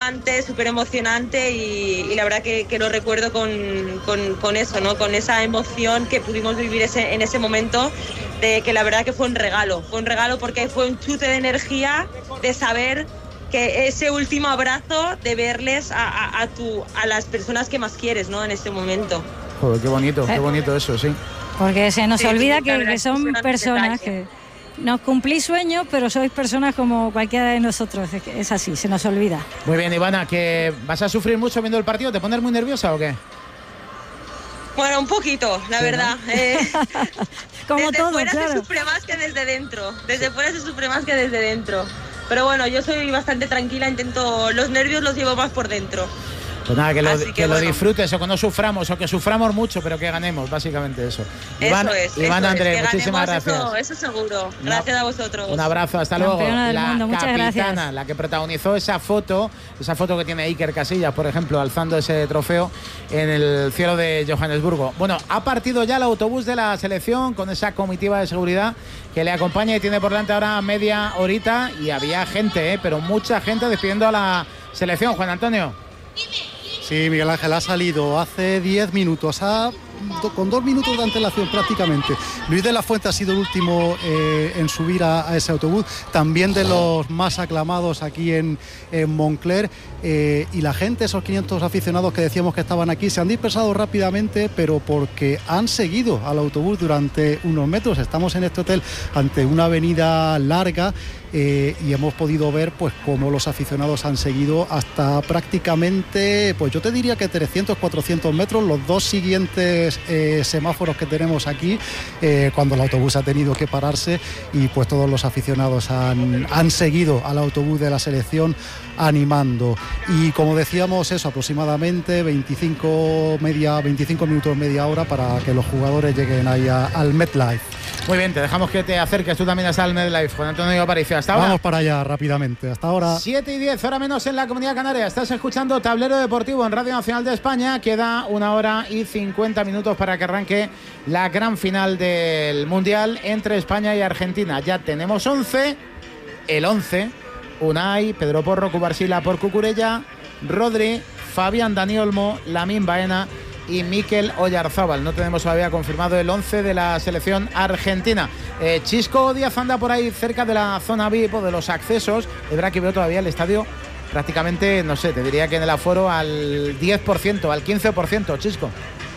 emocionante, y la verdad que lo recuerdo con eso, ¿no? Con esa emoción que pudimos vivir en ese momento, de que la verdad que fue un regalo porque fue un chute de energía, de saber que ese último abrazo, de verles a las personas que más quieres, ¿no? En este momento. Joder, qué bonito eso, sí. Porque se nos olvida que son personas que nos cumplís sueños, pero sois personas como cualquiera de nosotros. Es así, se nos olvida. Muy bien, Ivana, ¿que vas a sufrir mucho viendo el partido? ¿Te pones muy nerviosa o qué? Bueno, un poquito, la verdad. Como desde todo, fuera claro. se sufre más que desde dentro. Desde fuera se sufre más que desde dentro. Pero bueno, yo soy bastante tranquila, los nervios los llevo más por dentro. Pues nada, que bueno, lo disfrutes, o que no suframos, o que suframos mucho, pero que ganemos, básicamente eso. Ivana, Andrés, muchísimas gracias. Eso seguro. Gracias a vosotros. Un abrazo, hasta luego. La capitana, la que protagonizó esa foto que tiene Iker Casillas, por ejemplo, alzando ese trofeo en el cielo de Johannesburgo. Bueno, ha partido ya el autobús de la selección con esa comitiva de seguridad que le acompaña y tiene por delante ahora media horita, y había gente, pero mucha gente despidiendo a la selección. Juan Antonio. Sí, Miguel Ángel, ha salido hace 10 minutos, con 2 minutos de antelación prácticamente. Luis de la Fuente ha sido el último en subir a ese autobús, también de los más aclamados aquí en Moncler, y la gente, esos 500 aficionados que decíamos que estaban aquí, se han dispersado rápidamente, pero porque han seguido al autobús durante unos metros. Estamos en este hotel ante una avenida larga, y hemos podido ver pues cómo los aficionados han seguido hasta prácticamente, pues yo te diría que 300-400 metros, los 2 siguientes semáforos que tenemos aquí, cuando el autobús ha tenido que pararse, y pues todos los aficionados han seguido al autobús de la selección animando. Y como decíamos, eso, aproximadamente 25 minutos, media hora para que los jugadores lleguen ahí al MetLife. Muy bien, te dejamos que te acerques tú también hasta el MetLife. Juan Antonio Aparicio, hasta ahora. Vamos para allá rápidamente, hasta ahora. 7:10, hora menos en la Comunidad Canaria. Estás escuchando Tablero Deportivo en Radio Nacional de España. Queda 1 hora y 50 minutos para que arranque la gran final del Mundial entre España y Argentina. Ya tenemos 11, el 11, Unai, Pedro Porro, Cubarsila por Cucurella, Rodri, Fabián Dani Olmo, Lamine Baena y Mikel Oyarzábal. No tenemos todavía confirmado el 11 de la selección argentina. Chisco Díaz anda por ahí cerca de la zona VIP o de los accesos. Es verdad que veo todavía el estadio prácticamente, no sé, te diría que en el aforo al 10%, al 15%, Chisco.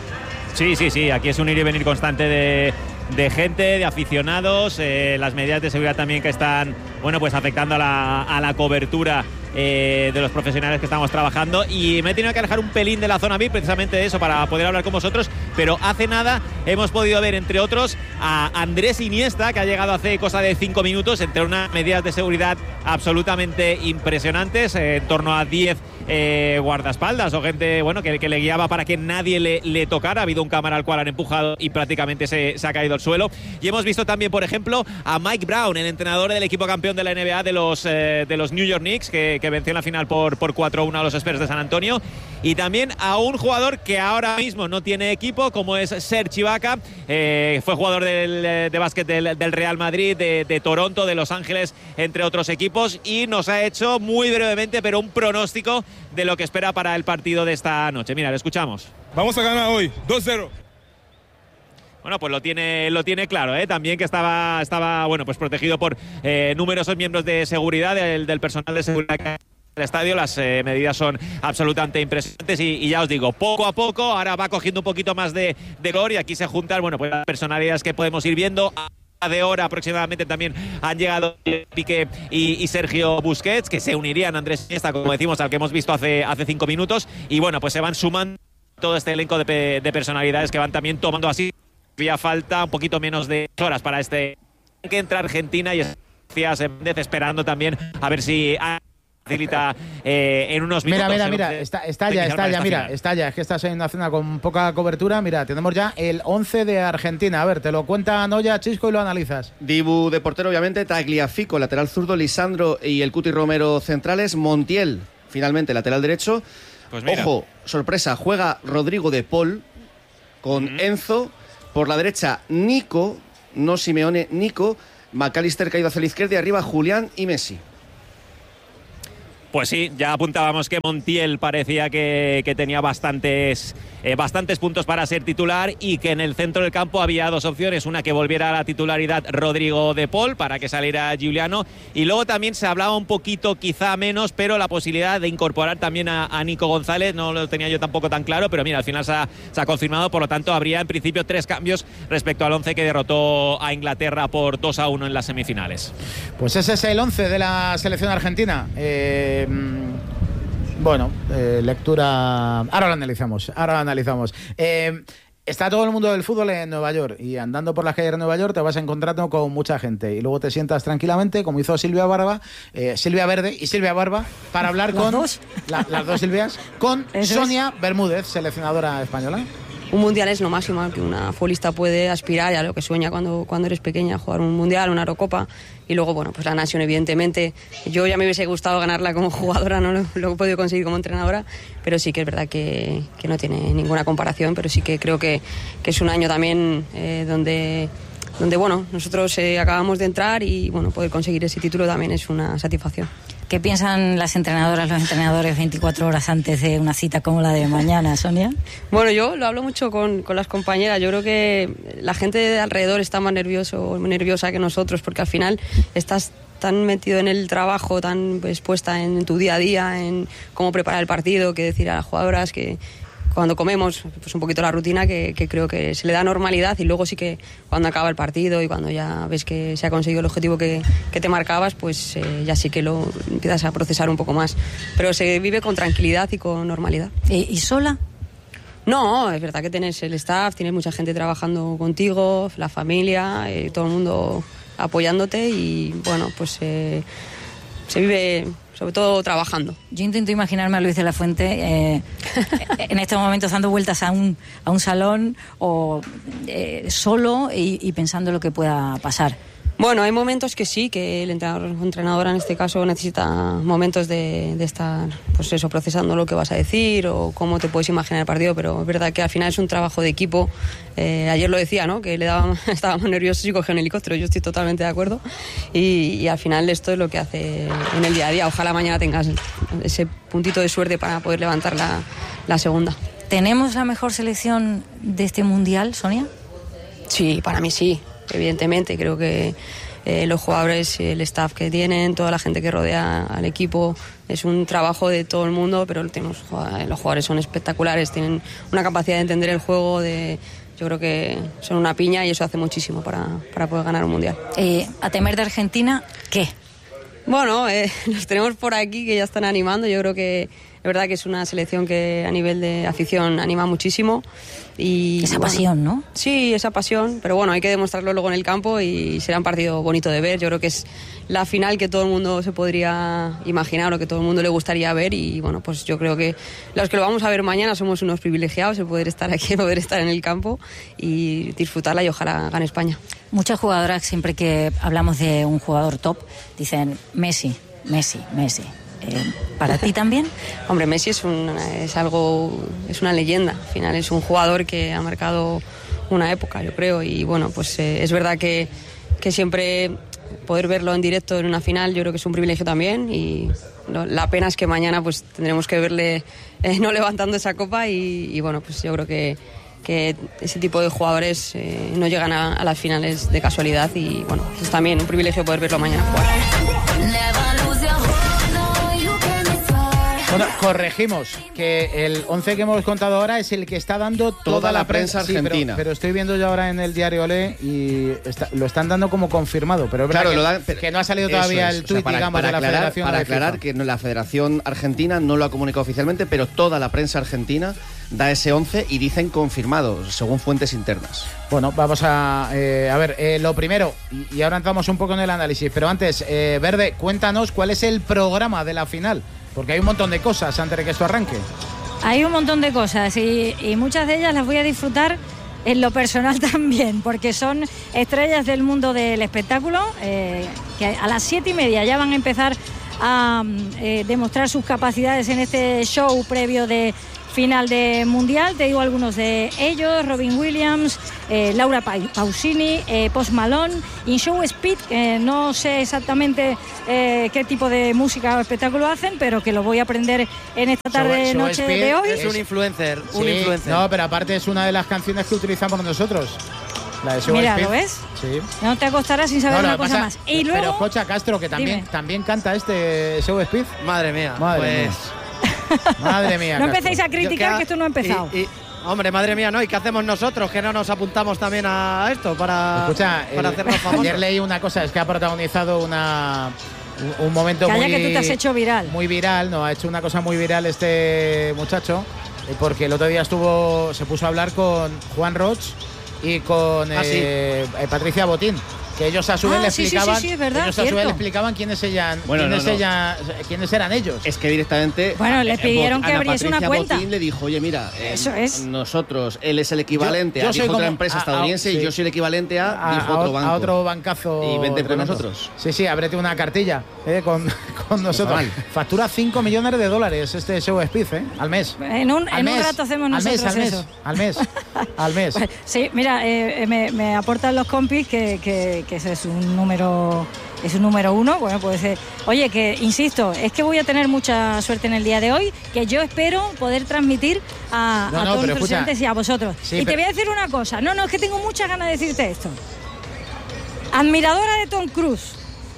Sí, aquí es un ir y venir constante de gente, de aficionados, las medidas de seguridad también que están, bueno, pues afectando a la cobertura de los profesionales que estamos trabajando, y me he tenido que alejar un pelín de la zona VIP precisamente de eso, para poder hablar con vosotros, pero hace nada hemos podido ver, entre otros, a Andrés Iniesta, que ha llegado hace cosa de 5 minutos, entre unas medidas de seguridad absolutamente impresionantes, en torno a 10 guardaespaldas o gente, bueno, que le guiaba para que nadie le tocara. Ha habido un cámara al cual han empujado y prácticamente se ha caído al suelo. Y hemos visto también, por ejemplo, a Mike Brown, el entrenador del equipo campeón de la NBA de los New York Knicks, que venció en la final por 4-1 a los Spurs de San Antonio, y también a un jugador que ahora mismo no tiene equipo, como es Serge Ibaka. Fue jugador de básquet del Real Madrid, de Toronto, de Los Ángeles, entre otros equipos, y nos ha hecho muy brevemente, pero un pronóstico de lo que espera para el partido de esta noche. Mira, lo escuchamos. Vamos a ganar hoy, 2-0. Bueno, pues lo tiene claro, ¿eh? También que estaba bueno, pues protegido por numerosos miembros de seguridad, del personal de seguridad del estadio. Las medidas son absolutamente impresionantes, y ya os digo, poco a poco ahora va cogiendo un poquito más de color, y aquí se juntan, bueno, pues las personalidades que podemos ir viendo. De hora aproximadamente también han llegado Piqué y Sergio Busquets, que se unirían a Andrés Iniesta, como decimos, al que hemos visto hace 5 minutos, y bueno, pues se van sumando todo este elenco de personalidades que van también tomando así. Había falta un poquito menos de horas para que entra Argentina, y esperando también a ver si facilita en unos minutos. Mira, está ya, es que estás en una zona con poca cobertura. Mira, tenemos ya el 11 de Argentina. A ver, te lo cuenta Noya, Chisco, y lo analizas. Dibu de portero, obviamente, Tagliafico, lateral zurdo, Lisandro y el Cuti Romero centrales, Montiel, finalmente, lateral derecho. Pues mira. Ojo, sorpresa, juega Rodrigo de Paul con Enzo. Por la derecha, Nico, no Simeone, Nico. McAllister caído hacia la izquierda, y arriba Julián y Messi. Pues sí, ya apuntábamos que Montiel parecía que tenía bastantes puntos para ser titular y que en el centro del campo había dos opciones, una que volviera a la titularidad Rodrigo de Paul para que saliera Giuliano, y luego también se hablaba un poquito, quizá menos, pero la posibilidad de incorporar también a Nico González, no lo tenía yo tampoco tan claro, pero mira, al final se ha confirmado, por lo tanto habría en principio 3 cambios respecto al 11 que derrotó a Inglaterra por 2-1 en las semifinales. Pues ese es el 11 de la selección argentina. Lectura. Ahora lo analizamos. Está todo el mundo del fútbol en Nueva York y andando por las calles de Nueva York te vas encontrando con mucha gente y luego te sientas tranquilamente, como hizo Silvia Verde y Silvia Barba, para hablar con las dos Silvias, con Sonia Bermúdez, seleccionadora española. Un mundial es lo máximo al que una futbolista puede aspirar y a lo que sueña cuando eres pequeña, jugar un mundial, una Eurocopa. Y luego, pues la Nation, evidentemente. Yo ya me hubiese gustado ganarla como jugadora, no lo he podido conseguir como entrenadora, pero sí que es verdad que no tiene ninguna comparación, pero sí que creo que es un año también donde nosotros acabamos de entrar y poder conseguir ese título también es una satisfacción. ¿Qué piensan las entrenadoras, los entrenadores 24 horas antes de una cita como la de mañana, Sonia? Bueno, yo lo hablo mucho con las compañeras. Yo creo que la gente de alrededor está más nerviosa que nosotros, porque al final estás tan metido en el trabajo, tan puesta en tu día a día, en cómo preparar el partido, que decir a las jugadoras que cuando comemos, pues un poquito la rutina, que creo que se le da normalidad, y luego sí que cuando acaba el partido y cuando ya ves que se ha conseguido el objetivo que te marcabas, pues ya sí que lo empiezas a procesar un poco más. Pero se vive con tranquilidad y con normalidad. ¿Y sola? No, es verdad que tienes el staff, tienes mucha gente trabajando contigo, la familia, todo el mundo apoyándote y se vive sobre todo trabajando. Yo intento imaginarme a Luis de la Fuente en estos momentos dando vueltas a un salón o solo y pensando lo que pueda pasar. Bueno, hay momentos que sí, que el entrenador o entrenadora en este caso necesita momentos de estar, procesando lo que vas a decir o cómo te puedes imaginar el partido, pero es verdad que al final es un trabajo de equipo. Ayer lo decía, ¿no? Que estábamos nerviosos y cogía un helicóptero, yo estoy totalmente de acuerdo y al final esto es lo que hace en el día a día. Ojalá mañana tengas ese puntito de suerte para poder levantar la segunda. ¿Tenemos la mejor selección de este Mundial, Sonia? Sí, para mí sí. Evidentemente, creo que los jugadores, el staff que tienen, toda la gente que rodea al equipo, es un trabajo de todo el mundo, pero los jugadores son espectaculares, tienen una capacidad de entender el juego, yo creo que son una piña y eso hace muchísimo para poder ganar un mundial. A temer de Argentina, ¿qué? Bueno, los tenemos por aquí que ya están animando. Yo creo que es verdad que es una selección que a nivel de afición anima muchísimo. Y esa pasión, ¿no? Sí, esa pasión, pero hay que demostrarlo luego en el campo y será un partido bonito de ver. Yo creo que es la final que todo el mundo se podría imaginar o que todo el mundo le gustaría ver y pues yo creo que los que lo vamos a ver mañana somos unos privilegiados de poder estar aquí, poder estar en el campo y disfrutarla y ojalá gane España. Muchas jugadoras, siempre que hablamos de un jugador top, dicen Messi. ¿Para ti también? Hombre, Messi es una leyenda. Al final es un jugador que ha marcado una época, yo creo. Y es verdad que siempre poder verlo en directo en una final, yo creo que es un privilegio también. Y la pena es que mañana tendremos que verle no levantando esa copa. Y yo creo que ese tipo de jugadores no llegan a las finales de casualidad. Y es también un privilegio poder verlo mañana jugar. Bueno, corregimos que el 11 que hemos contado ahora es el que está dando toda la prensa argentina. Sí, pero estoy viendo yo ahora en el diario Olé y lo están dando como confirmado. Pero es verdad que no ha salido todavía el tuit, digamos, de la Federación. Para aclarar que la Federación Argentina no lo ha comunicado oficialmente, pero toda la prensa argentina da ese 11 y dicen confirmado, según fuentes internas. Bueno, vamos a ver, lo primero, y ahora entramos un poco en el análisis, pero antes, Verde, cuéntanos cuál es el programa de la final. Porque hay un montón de cosas antes de que esto arranque. Hay un montón de cosas y muchas de ellas las voy a disfrutar en lo personal también, porque son estrellas del mundo del espectáculo que a las 7:30 ya van a empezar a demostrar sus capacidades en este show previo de final de Mundial. Te digo algunos de ellos: Robin Williams, Laura Pausini, Post Malone, In Show Speed, no sé exactamente qué tipo de música o espectáculo hacen, pero que lo voy a aprender en esta tarde noche de hoy. Es un influencer, No, pero aparte es una de las canciones que utilizamos nosotros. La de Show Mira, Speed. ¿lo ves? Sí. No te acostarás sin saber una cosa más. Y luego, pero Jocha Castro, que también canta este Show Speed. Madre mía. Madre mía. No Castro. empecéis a criticar que esto no ha empezado. Hombre, madre mía, ¿no? ¿Y qué hacemos nosotros? Que no nos apuntamos también a esto para hacernos famosos. Ayer leí una cosa, es que ha protagonizado un momento Calla, que tú te has hecho viral. Muy viral, no, ha hecho una cosa muy viral este muchacho, porque el otro día se puso a hablar con Juan Roch y con Patricia Botín, que ellos a su vez le explicaban, sí, es verdad, ellos a su vez le explicaban quiénes eran ellos. Es que directamente le pidieron que abriese una cuenta. Botín le dijo, oye, mira, eso es. Nosotros, él es el equivalente a otra empresa estadounidense, y yo soy el equivalente a otro banco. A otro bancazo. Y vente con nosotros. Sí, ábrete una cartilla con nosotros. Factura $5 millones este Show Speed, al mes. En un rato hacemos nosotros eso. Al mes. Pues, sí, mira, me aportan los compis que ese es un número uno. Bueno, puede ser. Oye, que insisto, es que voy a tener mucha suerte en el día de hoy, que yo espero poder transmitir a todos los presentes y a vosotros. Te voy a decir una cosa. Es que tengo muchas ganas de decirte esto. Admiradora de Tom Cruise,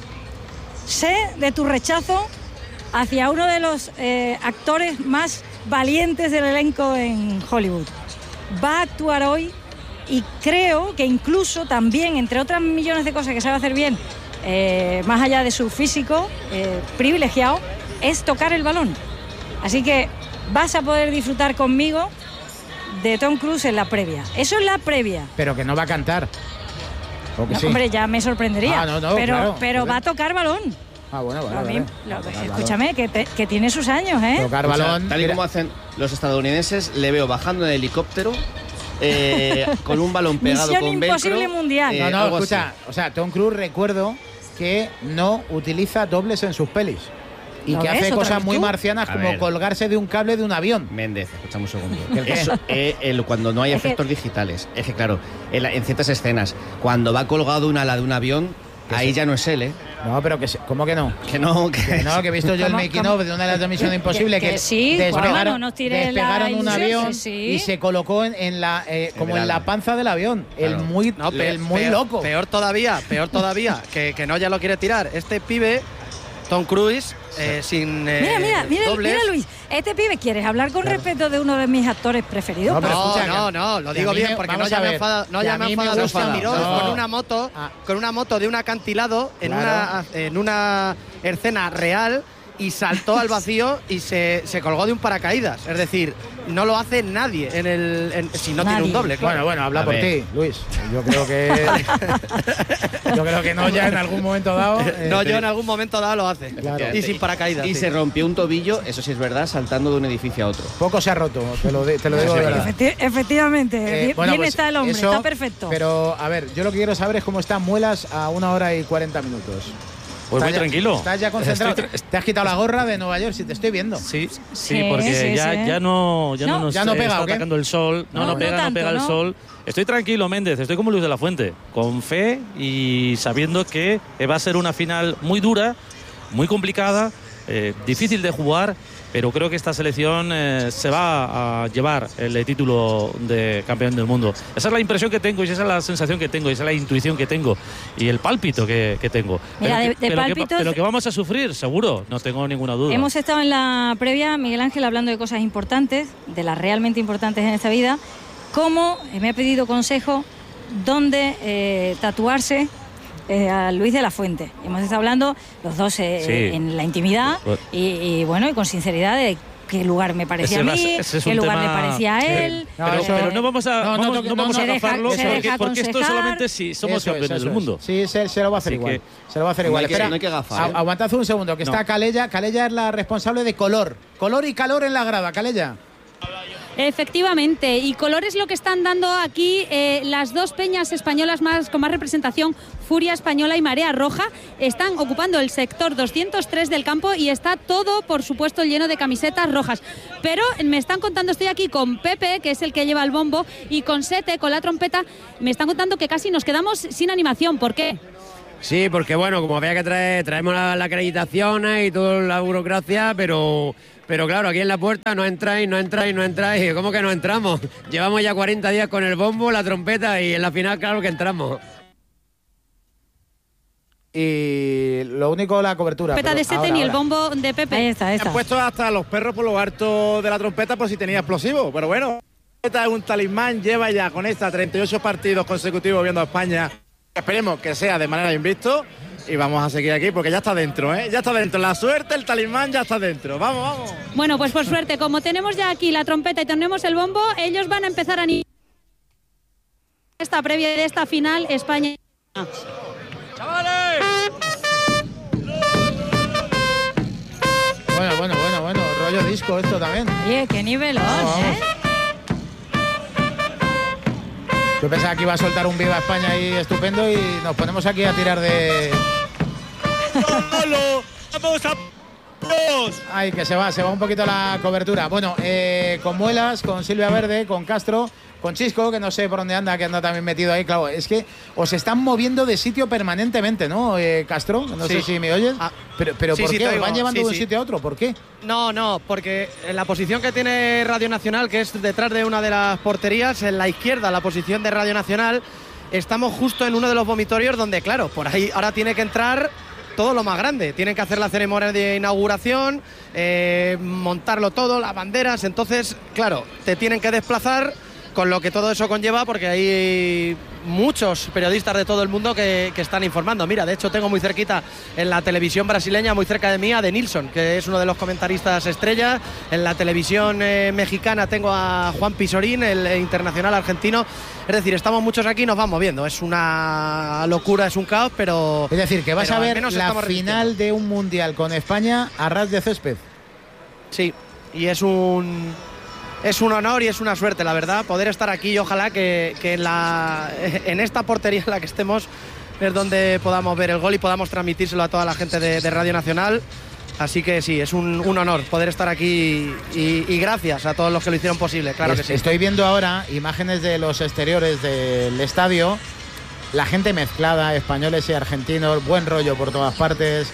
sé de tu rechazo hacia uno de los actores más valientes del elenco en Hollywood. Va a actuar hoy y creo que incluso también, entre otras millones de cosas que sabe hacer bien, más allá de su físico privilegiado, es tocar el balón. Así que vas a poder disfrutar conmigo de Tom Cruise en la previa. Eso es la previa. Pero que no va a cantar. Sí. Hombre, ya me sorprendería. Pero va a tocar balón. Bueno. Escúchame, que tiene sus años, ¿eh? Tocar balón. Tal y como hacen los estadounidenses, le veo bajando en el helicóptero con un balón pegado Misión con velcro. Imposible mundial. Escucha, o sea, Tom Cruise, recuerdo que no utiliza dobles en sus pelis. Y que hace cosas muy marcianas como colgarse de un cable de un avión. Méndez, escuchame un segundo. Eso, cuando no hay efectos digitales, es que claro, en ciertas escenas, cuando va colgado un ala de un avión, ahí ya no es él, ¿eh? No, pero ¿cómo que no? Que no, que he visto yo el making of de una de las Misión Imposible que despegaron un avión y se colocó en la panza del avión. Claro. El muy loco. Peor todavía, que no ya lo quiere tirar. Este pibe, Tom Cruise, sin mira, Luis, este pibe, ¿quieres hablar con respeto de uno de mis actores preferidos? No, lo digo bien, porque no ya me enfada con una moto de un acantilado en una escena real, y saltó al vacío y se colgó de un paracaídas. Es decir, no lo hace nadie si no tiene un doble. Claro. Bueno, habla por ti, Luis. Yo creo que no ya en algún momento dado. Yo en algún momento dado lo hace. Claro. Y sin paracaídas. Y se rompió un tobillo, eso sí es verdad, saltando de un edificio a otro. Poco se ha roto, te lo digo de verdad. Efectivamente, bien está el hombre, está perfecto. Pero, a ver, yo lo que quiero saber es cómo están Muelas a 1 hora y 40 minutos. Pues muy tranquilo. ¿Estás ya concentrado? ¿Te has quitado la gorra de Nueva York? Si te estoy viendo. Sí, porque ya no pega, está atacando el sol. No pega el sol. Estoy tranquilo, Méndez. Estoy como Luis de la Fuente. Con fe y sabiendo que va a ser una final muy dura, muy complicada, difícil de jugar. Pero creo que esta selección se va a llevar el título de campeón del mundo. Esa es la impresión que tengo, y esa es la sensación que tengo, y esa es la intuición que tengo, y el pálpito que tengo. Mira, pero que vamos a sufrir, seguro, no tengo ninguna duda. Hemos estado en la previa, Miguel Ángel, hablando de cosas importantes, de las realmente importantes en esta vida, como me ha pedido consejo dónde tatuarse a Luis de la Fuente. Hemos estado hablando los dos en la intimidad y con sinceridad de qué lugar me parecía a mí, qué lugar le parecía a él. Pero no vamos a agafarlo porque esto es solamente si somos campeones del mundo. Sí, se lo va a hacer igual. Se lo va a hacer igual. No hay que agafar. Aguantad un segundo, que está Calella. Calella es la responsable de color y calor en la grada. Calella. Efectivamente, y color es lo que están dando aquí las dos peñas españolas con más representación, Furia Española y Marea Roja, están ocupando el sector 203 del campo y está todo, por supuesto, lleno de camisetas rojas. Pero me están contando, estoy aquí con Pepe, que es el que lleva el bombo, y con Sete, con la trompeta, me están contando que casi nos quedamos sin animación. ¿Por qué? Sí, porque bueno, como había que traemos la acreditación y toda la burocracia, pero claro, aquí en la puerta no entráis. ¿Cómo que no entramos? Llevamos ya 40 días con el bombo, la trompeta y en la final claro que entramos. Y lo único, la cobertura. Trompeta de Seten y el bombo de Pepe. Ahí está. Han puesto hasta los perros por lo harto de la trompeta por si tenía explosivo, pero bueno. Es un talismán, lleva ya con esta 38 partidos consecutivos viendo a España. Esperemos que sea de manera invicto y vamos a seguir aquí porque ya está dentro, ya está dentro. La suerte, el talismán ya está dentro. Vamos. Bueno, pues por suerte, como tenemos ya aquí la trompeta y tenemos el bombo, ellos van a empezar a esta previa de esta final España. ¡Chavales! Bueno, rollo disco esto también. Oye, qué nivelón, Yo pensaba que iba a soltar un Viva España ahí estupendo y nos ponemos aquí a tirar de... ¡Vamos a... Ay, que se va un poquito la cobertura. Bueno, con Muelas, con Silvia Verde, con Castro, con Chisco, que no sé por dónde anda, que anda también metido ahí. Claro, es que os están moviendo de sitio permanentemente, ¿no, Castro? No sé si me oyes. Pero ¿por qué? ¿Os van llevando de un sitio a otro? ¿Por qué? No, porque en la posición que tiene Radio Nacional, que es detrás de una de las porterías, en la izquierda, la posición de Radio Nacional, estamos justo en uno de los vomitorios donde, claro, por ahí ahora tiene que entrar todo lo más grande. Tienen que hacer la ceremonia de inauguración, montarlo todo, las banderas. Entonces, claro, te tienen que desplazar con lo que todo eso conlleva, porque hay muchos periodistas de todo el mundo que están informando. Mira, de hecho tengo muy cerquita en la televisión brasileña, muy cerca de mí, a de Nilsson, que es uno de los comentaristas estrella. En la televisión mexicana tengo a Juan Pisorín, el internacional argentino. Es decir, estamos muchos aquí y nos van moviendo. Es una locura, es un caos, pero... Es decir, que vas a ver la final de un mundial con España a ras de césped. Sí, y es un honor y es una suerte, la verdad, poder estar aquí, y ojalá que en esta portería en la que estemos es donde podamos ver el gol y podamos transmitírselo a toda la gente de Radio Nacional. Así que sí, es un honor poder estar aquí y gracias a todos los que lo hicieron posible, claro que sí. Estoy viendo ahora imágenes de los exteriores del estadio, la gente mezclada, españoles y argentinos, buen rollo por todas partes.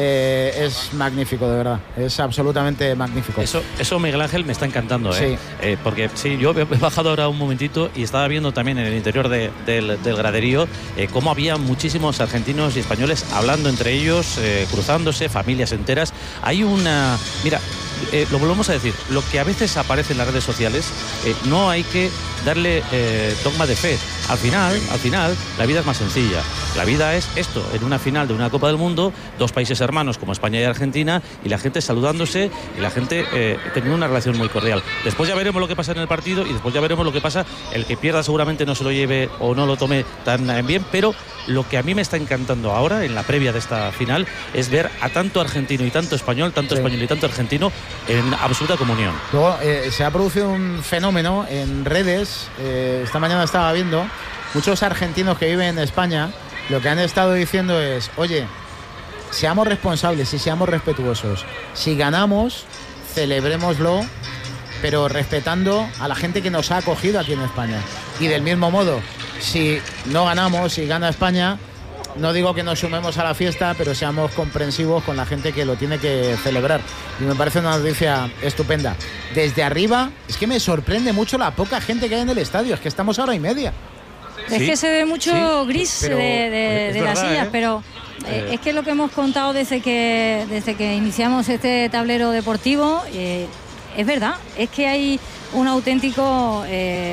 Es magnífico, de verdad, es absolutamente magnífico. Eso Miguel Ángel, me está encantando, sí. Porque sí, yo he bajado ahora un momentito y estaba viendo también en el interior del graderío cómo había muchísimos argentinos y españoles hablando entre ellos, cruzándose, familias enteras. Hay una... Mira, lo volvemos a decir, lo que a veces aparece en las redes sociales, no hay que darle dogma de fe. Al final, la vida es más sencilla. La vida es esto, en una final de una Copa del Mundo, dos países hermanos como España y Argentina, y la gente saludándose y la gente teniendo una relación muy cordial. Después ya veremos lo que pasa en el partido y después ya veremos lo que pasa. El que pierda seguramente no se lo lleve o no lo tome tan bien, pero lo que a mí me está encantando ahora, en la previa de esta final, es ver a tanto argentino y tanto español, español y tanto argentino en absoluta comunión. Luego se ha producido un fenómeno en redes, esta mañana estaba viendo muchos argentinos que viven en España, lo que han estado diciendo es: oye, seamos responsables y seamos respetuosos. Si ganamos, celebrémoslo, pero respetando a la gente que nos ha acogido aquí en España. Y del mismo modo, si no ganamos, si gana España, no digo que nos sumemos a la fiesta, pero seamos comprensivos con la gente que lo tiene que celebrar. Y me parece una noticia estupenda. Desde arriba, es que me sorprende mucho la poca gente que hay en el estadio. Es que estamos a hora y media. Es que se ve mucho gris de las sillas, pero es que lo que hemos contado desde que iniciamos este tablero deportivo, es verdad, es que hay una auténtica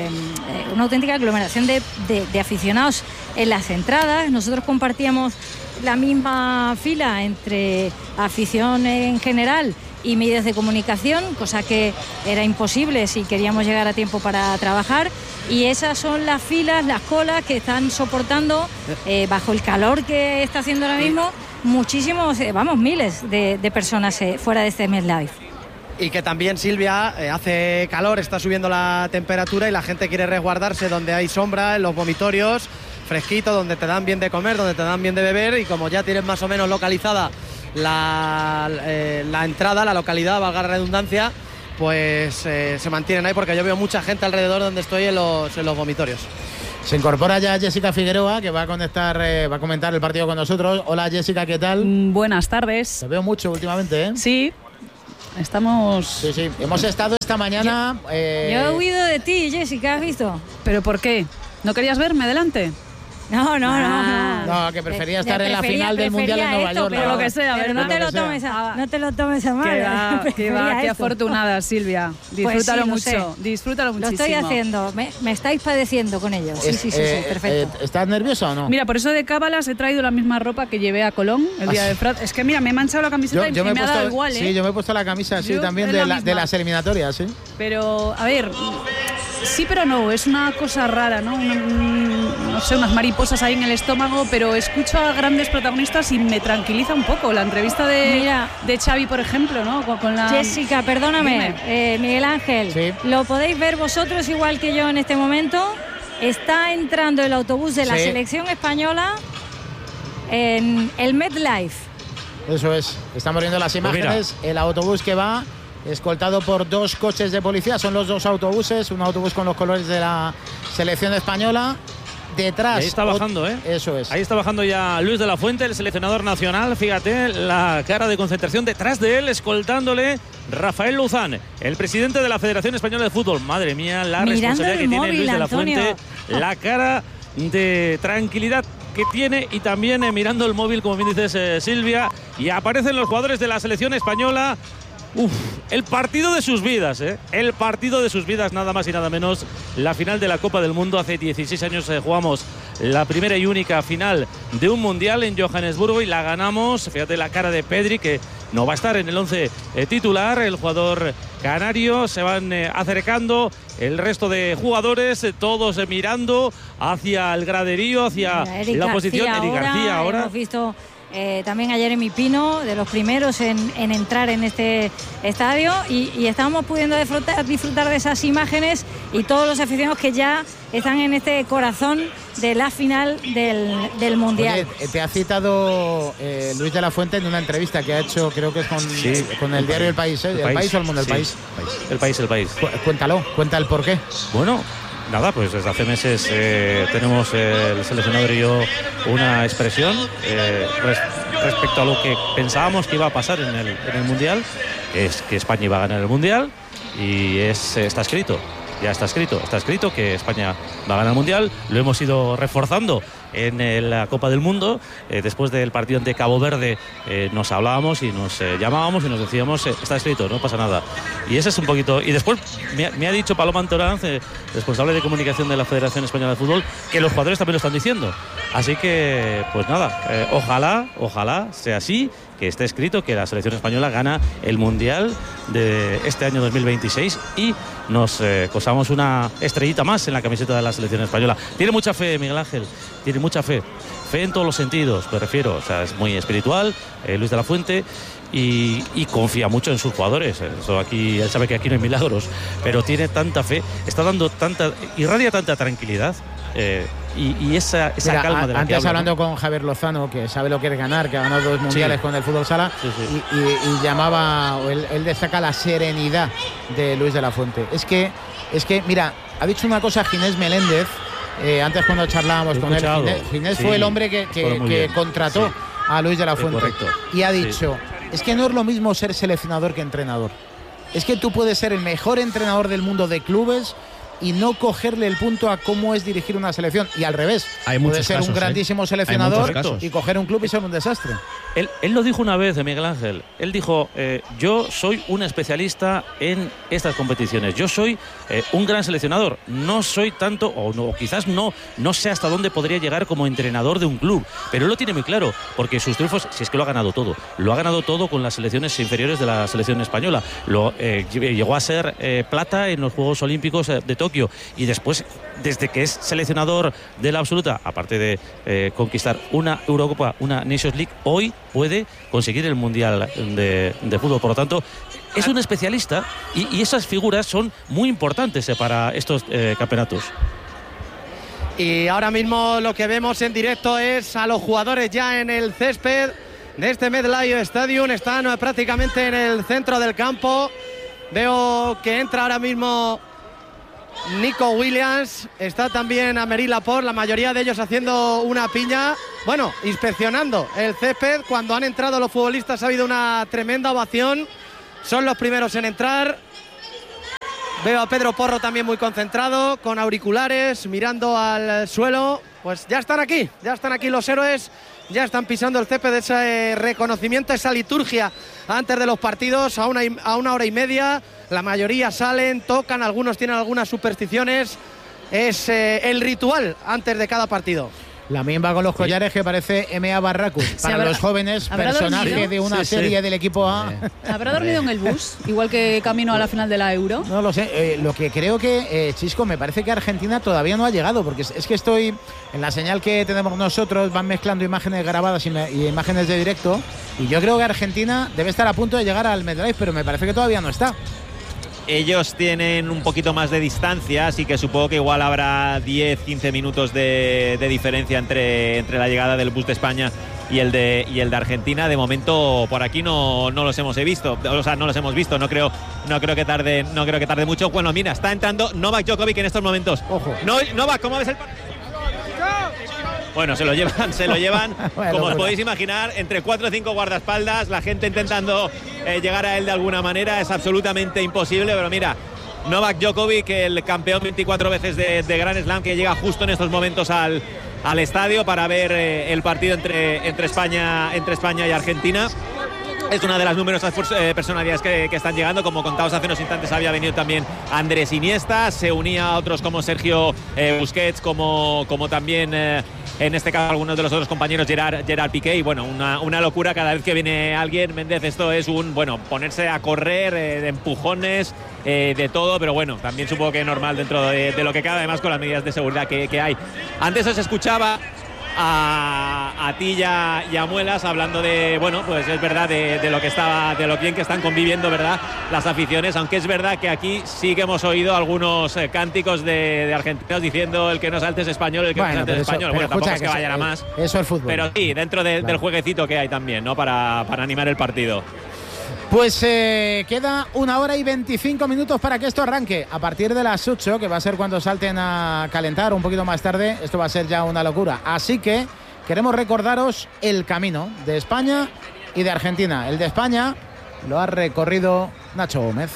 aglomeración de aficionados en las entradas. Nosotros compartíamos la misma fila entre afición en general y medios de comunicación, cosa que era imposible si queríamos llegar a tiempo para trabajar, y esas son las filas, las colas que están soportando bajo el calor que está haciendo ahora mismo muchísimos, miles de personas fuera de este MetLife. y que también, Silvia, hace calor, está subiendo la temperatura y la gente quiere resguardarse donde hay sombra, en los vomitorios, fresquito, donde te dan bien de comer, donde te dan bien de beber, y como ya tienes más o menos localizada la entrada, la localidad, valga la redundancia, pues se mantienen ahí, porque yo veo mucha gente alrededor donde estoy en los vomitorios. Se incorpora ya Jessica Figueroa, que va a comentar el partido con nosotros. Hola Jessica, ¿qué tal? Buenas tardes. Te veo mucho últimamente, ¿eh? Sí, estamos... Sí, hemos estado esta mañana... Yo he huido de ti, Jessica, ¿has visto? ¿Pero por qué? ¿No querías verme delante? No. No, que prefería estar en la final del Mundial en Nueva York. Pero lo que sea, pero no te lo tomes a mal. Qué afortunada, Silvia. Disfrútalo mucho. Disfrútalo muchísimo. Lo estoy haciendo. Me estáis padeciendo con ellos. Sí, perfecto. ¿Estás nerviosa o no? Mira, por eso de cábalas he traído la misma ropa que llevé a Colón el día de Frat. Es que mira, me he manchado la camiseta y me ha dado igual, ¿eh? Sí, yo me he puesto la camisa, sí, también de las eliminatorias, sí. Pero, a ver, sí pero no, es una cosa rara, ¿no? No sé, unas mariposas ahí en el estómago, pero escucho a grandes protagonistas y me tranquiliza un poco. La entrevista de Xavi, por ejemplo, ¿no? Con la... Jessica, perdóname, Miguel Ángel, sí. Lo podéis ver vosotros igual que yo en este momento. Está entrando el autobús de la selección española en el MetLife. Eso es, estamos viendo las imágenes, el autobús que va escoltado por 2 coches de policía, son los 2 autobuses, un autobús con los colores de la selección española. Detrás. Y ahí está bajando, ¿eh? Eso es. Ahí está bajando ya Luis de la Fuente, el seleccionador nacional. Fíjate la cara de concentración detrás de él, escoltándole Rafael Luzán, el presidente de la Federación Española de Fútbol. Madre mía, la responsabilidad que tiene Luis de la Fuente, la cara de tranquilidad que tiene, y también mirando el móvil, como bien dices, Silvia, y aparecen los jugadores de la selección española. El partido de sus vidas, el partido de sus vidas, nada más y nada menos. La final de la Copa del Mundo. Hace 16 años jugamos la primera y única final de un mundial en Johannesburgo y la ganamos. Fíjate la cara de Pedri, que no va a estar en el 11 titular, el jugador canario. Se van acercando el resto de jugadores, todos mirando hacia el graderío, hacia la posición. Eric García ahora. Hemos visto también a Jeremy Pino, de los primeros en entrar en este estadio, y estamos pudiendo disfrutar de esas imágenes, y todos los aficionados que ya están en este corazón de la final del Mundial. Oye, te ha citado Luis de la Fuente en una entrevista que ha hecho, creo que es con el diario El País, ¿El País o El Mundo? El País. El País. Cuenta el porqué. Bueno, nada, pues desde hace meses tenemos el seleccionador y yo una expresión respecto a lo que pensábamos que iba a pasar en el Mundial, que es que España iba a ganar el Mundial, y está escrito. Ya está escrito que España va a ganar el Mundial. Lo hemos ido reforzando en la Copa del Mundo. Después del partido ante Cabo Verde nos hablábamos y nos llamábamos y nos decíamos está escrito, no pasa nada. Y ese es un poquito. Y después me ha dicho Paloma Antoranz, responsable de comunicación de la Federación Española de Fútbol, que los jugadores también lo están diciendo. Así que, pues nada, ojalá sea así, que esté escrito que la selección española gana el Mundial de este año 2026 y nos cosamos una estrellita más en la camiseta de la selección española. Tiene mucha fe, Miguel Ángel, tiene mucha fe en todos los sentidos, me refiero, o sea, es muy espiritual, Luis de la Fuente, y confía mucho en sus jugadores. Eso aquí, él sabe que aquí no hay milagros, pero tiene tanta fe, está dando irradia tanta tranquilidad. Y esa calma de la antes que habla, hablando con Javier Lozano, que sabe lo que es ganar, que ha ganado 2 mundiales con el fútbol sala, y llamaba, él destaca la serenidad de Luis de la Fuente. Es que mira, ha dicho una cosa Ginés Meléndez, antes cuando charlábamos con él. Ginés fue el hombre que contrató a Luis de la Fuente, y ha dicho, es que no es lo mismo ser seleccionador que entrenador. Es que tú puedes ser el mejor entrenador del mundo de clubes y no cogerle el punto a cómo es dirigir una selección, y al revés, puede ser un grandísimo seleccionador y coger un club y ser un desastre. Él lo dijo una vez, Miguel Ángel. Él dijo, yo soy un especialista en estas competiciones, yo soy un gran seleccionador, no soy tanto, o quizás no sé hasta dónde podría llegar como entrenador de un club, pero él lo tiene muy claro, porque sus triunfos, si es que lo ha ganado todo con las selecciones inferiores de la selección española. Llegó a ser plata en los Juegos Olímpicos de Tokio, Tokio, y después, desde que es seleccionador de la absoluta, aparte de conquistar una Eurocopa, una Nations League, hoy puede conseguir el Mundial de fútbol. Por lo tanto, es un especialista y esas figuras son muy importantes para estos campeonatos. Y ahora mismo lo que vemos en directo es a los jugadores ya en el césped de este MetLife Stadium. Están prácticamente en el centro del campo. Veo que entra ahora mismo Nico Williams. Está también Aymeric Laporte, la mayoría de ellos haciendo una piña. Bueno, inspeccionando el césped. Cuando han entrado los futbolistas ha habido una tremenda ovación. Son los primeros en entrar. Veo a Pedro Porro también muy concentrado, con auriculares, mirando al suelo. Pues ya están aquí los héroes, ya están pisando el césped de ese reconocimiento, esa liturgia antes de los partidos, a una hora y media. La mayoría salen, tocan, algunos tienen algunas supersticiones. Es el ritual antes de cada partido. La misma con los collares que parece M.A. Barracus. Para los jóvenes, personaje dormido de una serie del equipo A. ¿Habrá dormido en el bus? Igual que camino a la final de la Euro. No lo sé. Lo que creo que, Chisco, me parece que Argentina todavía no ha llegado, porque es que estoy en la señal que tenemos nosotros, van mezclando imágenes grabadas y imágenes de directo, y yo creo que Argentina debe estar a punto de llegar al MetLife, pero me parece que todavía no está. Ellos tienen un poquito más de distancia, así que supongo que igual habrá 10-15 minutos de diferencia entre la llegada del bus de España y el de Argentina. De momento por aquí no los hemos visto, no creo que tarde mucho. Bueno, mira, está entrando Novak Djokovic en estos momentos. Ojo. Novak, ¿cómo ves el partido? Bueno, se lo llevan bueno, como os podéis imaginar, entre 4 o 5 guardaespaldas, la gente intentando llegar a él de alguna manera. Es absolutamente imposible, pero mira, Novak Djokovic, el campeón 24 veces de Grand Slam, que llega justo en estos momentos al estadio para ver el partido entre España y Argentina. Es una de las numerosas personalidades que están llegando. Como contaos hace unos instantes, había venido también Andrés Iniesta, se unía a otros como Sergio Busquets, como también en este caso algunos de los otros compañeros, Gerard Piqué. Y bueno, una locura cada vez que viene alguien. Méndez, esto es ponerse a correr, de empujones, de todo, pero bueno, también supongo que es normal dentro de lo que cabe, además con las medidas de seguridad que hay. Antes os escuchaba a ti y a Muelas hablando de, bueno, pues es verdad de lo bien que están conviviendo, ¿verdad?, las aficiones, aunque es verdad que aquí sí que hemos oído algunos cánticos de argentinos diciendo el que no salte es español, el que no salte es español. Bueno, tampoco es que vayan a más. Eso es fútbol. Pero sí, dentro del jueguecito que hay también, ¿no?, para animar el partido. Pues queda 1 hora y 25 minutos para que esto arranque. A partir de las 8, que va a ser cuando salten a calentar, un poquito más tarde, esto va a ser ya una locura. Así que queremos recordaros el camino de España y de Argentina. El de España lo ha recorrido Nacho Gómez.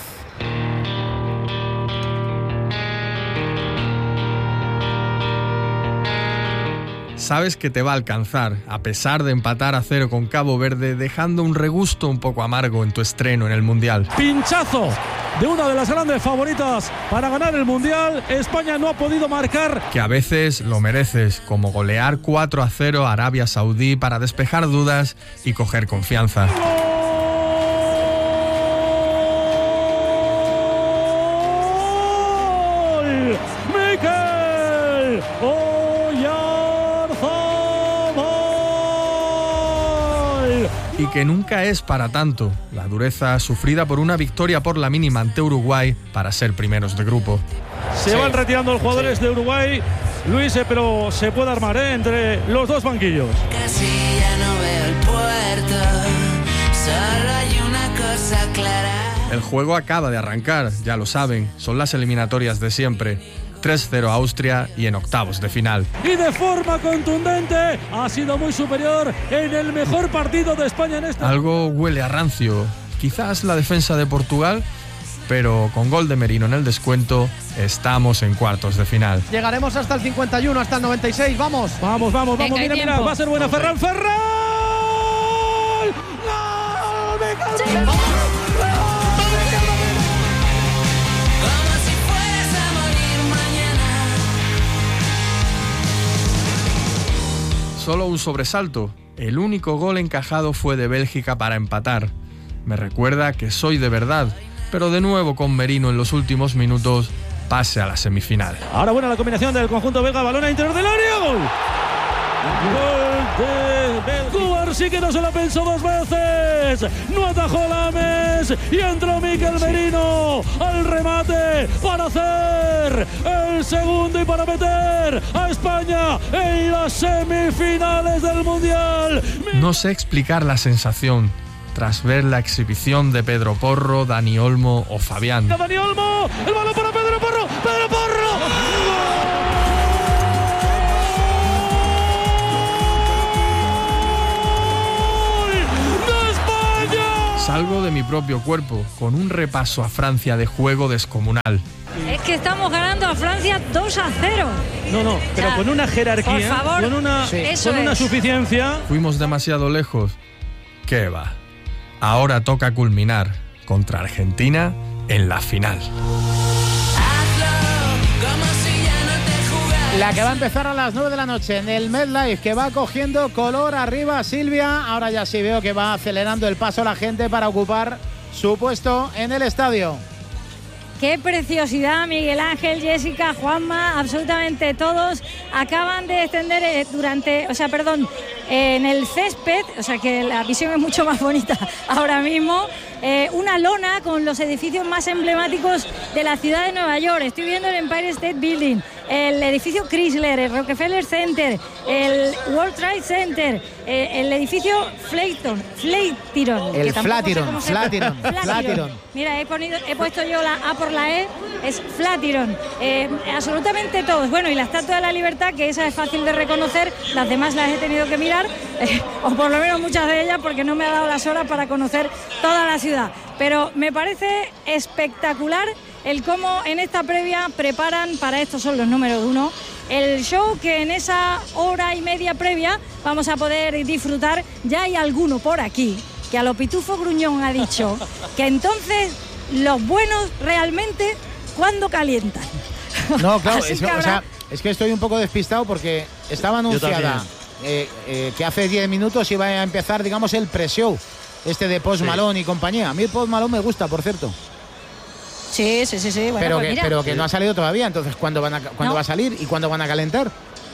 Sabes que te va a alcanzar, a pesar de empatar a 0 con Cabo Verde, dejando un regusto un poco amargo en tu estreno en el Mundial. Pinchazo de una de las grandes favoritas para ganar el Mundial. España no ha podido marcar. Que a veces lo mereces, como golear 4-0 a Arabia Saudí para despejar dudas y coger confianza. Y que nunca es para tanto, la dureza sufrida por una victoria por la mínima ante Uruguay para ser primeros de grupo. Se van retirando los jugadores de Uruguay, Luis, pero se puede armar entre los dos banquillos. Casi ya no veo el puerto, solo hay una cosa clara. El juego acaba de arrancar, ya lo saben, son las eliminatorias de siempre. 3-0 a Austria y en octavos de final. Y de forma contundente ha sido muy superior en el mejor partido de España en esta. Algo huele a rancio, quizás la defensa de Portugal, pero con gol de Merino en el descuento estamos en cuartos de final. Llegaremos hasta el 51, hasta el 96, vamos. Vamos, mira, va a ser buena. Ferran. ¡No! Solo un sobresalto. El único gol encajado fue de Bélgica para empatar. Me recuerda que soy de verdad, pero de nuevo con Merino en los últimos minutos pase a la semifinal. Ahora buena la combinación del conjunto belga, balón a interior del área, gol. Gol de Cubar, sí que no se la pensó dos veces. No atajó Lames y entró Mikel Merino al remate para hacer el segundo y para meter a España en las semifinales del Mundial. No sé explicar la sensación tras ver la exhibición de Pedro Porro, Dani Olmo o Fabián. Dani Olmo, el balón para Pedro Porro, Pedro Porro. Salgo de mi propio cuerpo con un repaso a Francia de juego descomunal. Es que estamos ganando a Francia 2-0. No, pero con una jerarquía, por favor, con una suficiencia. Fuimos demasiado lejos. ¿Qué va? Ahora toca culminar contra Argentina en la final. La que va a empezar a las 9 de la noche en el MetLife, que va cogiendo color arriba Silvia. Ahora ya sí veo que va acelerando el paso la gente para ocupar su puesto en el estadio. Qué preciosidad, Miguel Ángel, Jessica, Juanma, absolutamente todos acaban de extender en el césped, o sea que la visión es mucho más bonita ahora mismo, una lona con los edificios más emblemáticos de la ciudad de Nueva York. Estoy viendo el Empire State Building, el edificio Chrysler, el Rockefeller Center, el World Trade Center, el edificio Flatiron. El Flatiron. Mira, he puesto yo la A por la E, es Flatiron. Absolutamente todos. Bueno, y la Estatua de la Libertad, que esa es fácil de reconocer, las demás las he tenido que mirar, o por lo menos muchas de ellas, porque no me ha dado las horas para conocer toda la ciudad. Pero me parece espectacular el cómo en esta previa preparan, para estos son los números 1, el show que en esa hora y media previa vamos a poder disfrutar. Ya hay alguno por aquí que a lo Pitufo Gruñón ha dicho que entonces los buenos realmente cuando calientan. No, claro, es que estoy un poco despistado porque estaba anunciada que hace 10 minutos iba a empezar, digamos, el pre-show de Post Malone y compañía. A mí Post Malone me gusta, por cierto. Sí. Bueno, pero que no ha salido todavía. Entonces, ¿cuándo va a salir y cuándo van a calentar?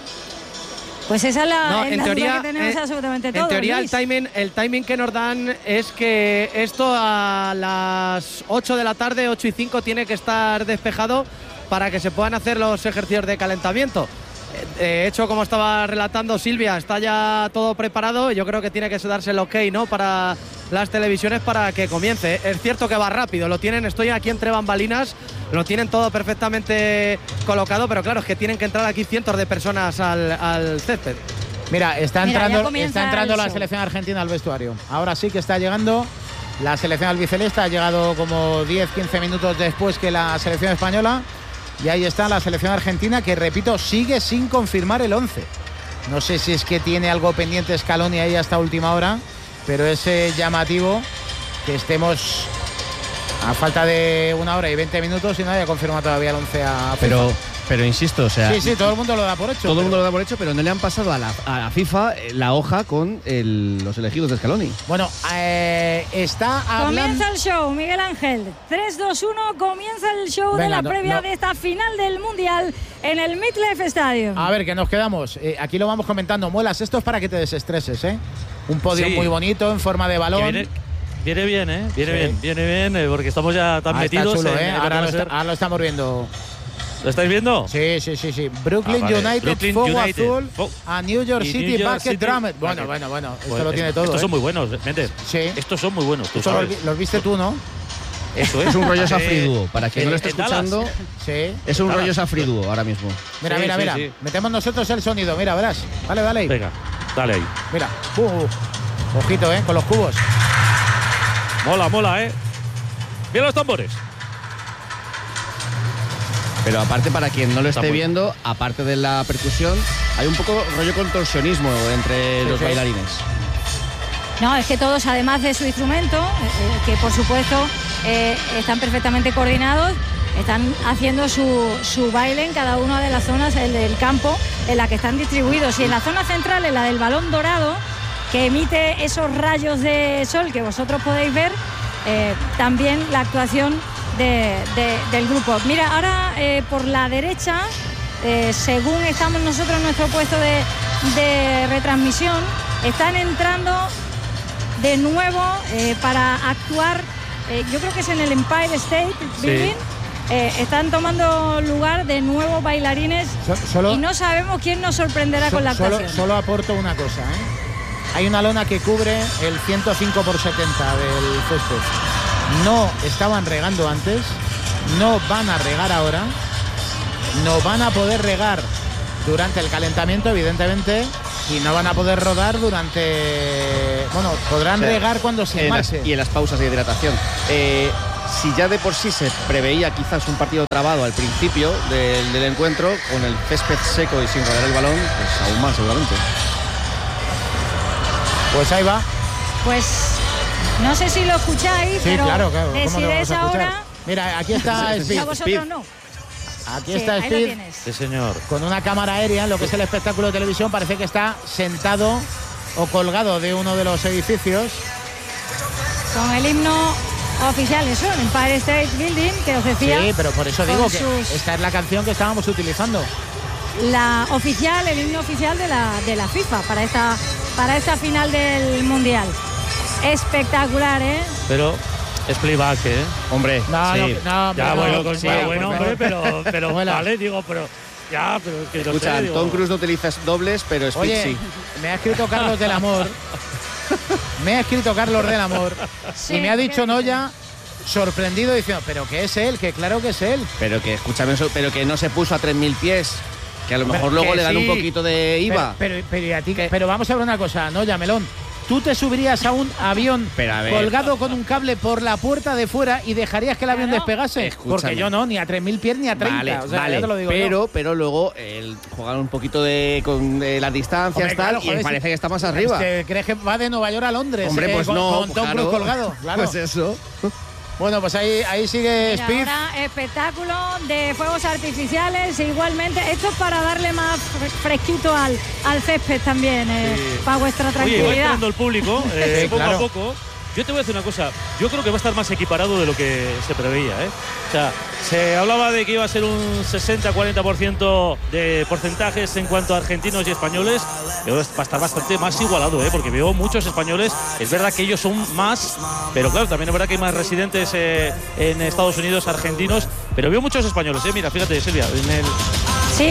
Pues esa es la teoría que tenemos absolutamente todos. En teoría, el timing que nos dan es que esto a las 8 de la tarde, 8 y 5, tiene que estar despejado para que se puedan hacer los ejercicios de calentamiento. Hecho, como estaba relatando Silvia, está ya todo preparado. Yo creo que tiene que darse el ok, ¿no?, para las televisiones para que comience. Es cierto que va rápido, lo tienen, estoy aquí entre bambalinas, lo tienen todo perfectamente colocado, pero claro, es que tienen que entrar aquí cientos de personas al césped. Mira, está entrando la selección argentina al vestuario. Ahora sí que está llegando la selección albiceleste, ha llegado como 10-15 minutos después que la selección española. Y ahí está la selección argentina, que repito, sigue sin confirmar el 11. No sé si es que tiene algo pendiente Scaloni ahí hasta última hora, pero es llamativo que estemos a falta de 1 hora y 20 minutos y no haya confirmado todavía el 11 a FIFA. Pero insisto, o sea... Sí, todo el mundo lo da por hecho. Todo el mundo lo da por hecho, pero no le han pasado a FIFA la hoja con los elegidos de Scaloni. Bueno, está hablando... Comienza el show, Miguel Ángel. 3, 2, 1, comienza el show de la previa de esta final del Mundial en el MetLife Stadium. A ver, que nos quedamos. Aquí lo vamos comentando. Muelas, esto es para que te desestreses, ¿eh? Un podio muy bonito, en forma de balón. Viene bien, ¿eh? Viene bien, porque estamos ya tan metidos. Está chulo, ¿eh? Ahora lo estamos viendo. ¿Lo estáis viendo? Sí. Brooklyn United, Fuego Azul, a New York City Basket Drama. Bueno, esto lo tiene todo. Estos son muy buenos, Méndez. Sí. Estos son muy buenos. Los viste tú, ¿no? Eso es un rollo Safriduo. Para quien no lo esté escuchando, es un rollo Safriduo ahora mismo. Mira. Metemos nosotros el sonido, mira, verás. Dale ahí. Venga, dale ahí. Mira. Ojito, con los cubos. Mola, Mira los tambores. Pero aparte, para quien no lo esté viendo, aparte de la percusión, hay un poco rollo contorsionismo entre los bailarines. No, es que todos, además de su instrumento, que por supuesto están perfectamente coordinados, están haciendo su baile en cada una de las zonas del campo en la que están distribuidos. Y en la zona central, en la del balón dorado, que emite esos rayos de sol que vosotros podéis ver, también la actuación del grupo. Mira, ahora por la derecha, según estamos nosotros en nuestro puesto de retransmisión, están entrando de nuevo para actuar, yo creo que es en el Empire State Building. Están tomando lugar de nuevo bailarines y no sabemos quién nos sorprenderá con la actuación. Solo aporto una cosa, Hay una lona que cubre el 105/70 del césped. No estaban regando antes, no van a regar ahora, no van a poder regar durante el calentamiento, evidentemente, y no van a poder rodar durante... Bueno, podrán regar cuando se marche. Y en las pausas de hidratación. Si ya de por sí se preveía quizás un partido trabado al principio del encuentro, con el césped seco y sin rodar el balón, pues aún más seguramente. Pues ahí va. Pues no sé si lo escucháis, sí, pero claro. deciréis ahora. Mira, aquí está Speed. A vosotros no. Aquí está Speed. Sí, señor. Con una cámara aérea en lo que es el espectáculo de televisión. Parece que está sentado o colgado de uno de los edificios. Con el himno oficial, eso, Empire State Building, que os decía. Sí, pero por eso digo que esta es la canción que estábamos utilizando. La oficial, el himno oficial de la FIFA para esta final del Mundial. Espectacular, Pero es playback, Hombre, no, sí. No, ya, bueno, hombre, pero bueno. vale, digo, pero ya, pero es que no escucha, sé, Tom Cruise no utiliza dobles, pero Speed oye, sí. Me ha escrito Carlos del Amor. Sí, y me ha dicho Noya, sorprendido, diciendo, pero que es él, que claro que es él. Pero que, escúchame, pero que no se puso a 3.000 pies. Que a lo mejor luego le dan un poquito de IVA. Pero vamos a ver una cosa, Noya Melón. ¿Tú te subirías a un avión colgado con un cable por la puerta de fuera y dejarías que el avión despegase? Escúchame. Porque yo no, ni a 3.000 pies ni a 30. Vale, ya te lo digo pero luego jugar un poquito con las distancias, tal, y parece que está más arriba. ¿Crees que va de Nueva York a Londres? Hombre, pues no. Con Tom Cruise colgado. Claro. Pues eso. Bueno, pues ahí sigue Speed. Ahora espectáculo de fuegos artificiales igualmente. Esto es para darle más fresquito al césped también, para vuestra tranquilidad. Oye, va entrando el público, poco claro. a poco. Yo te voy a decir una cosa, yo creo que va a estar más equiparado de lo que se preveía, O sea, se hablaba de que iba a ser un 60-40% de porcentajes en cuanto a argentinos y españoles, pero va a estar bastante más igualado, porque veo muchos españoles, es verdad que ellos son más, pero claro, también es verdad que hay más residentes en Estados Unidos argentinos, pero veo muchos españoles, mira, fíjate, Silvia, en el... Sí,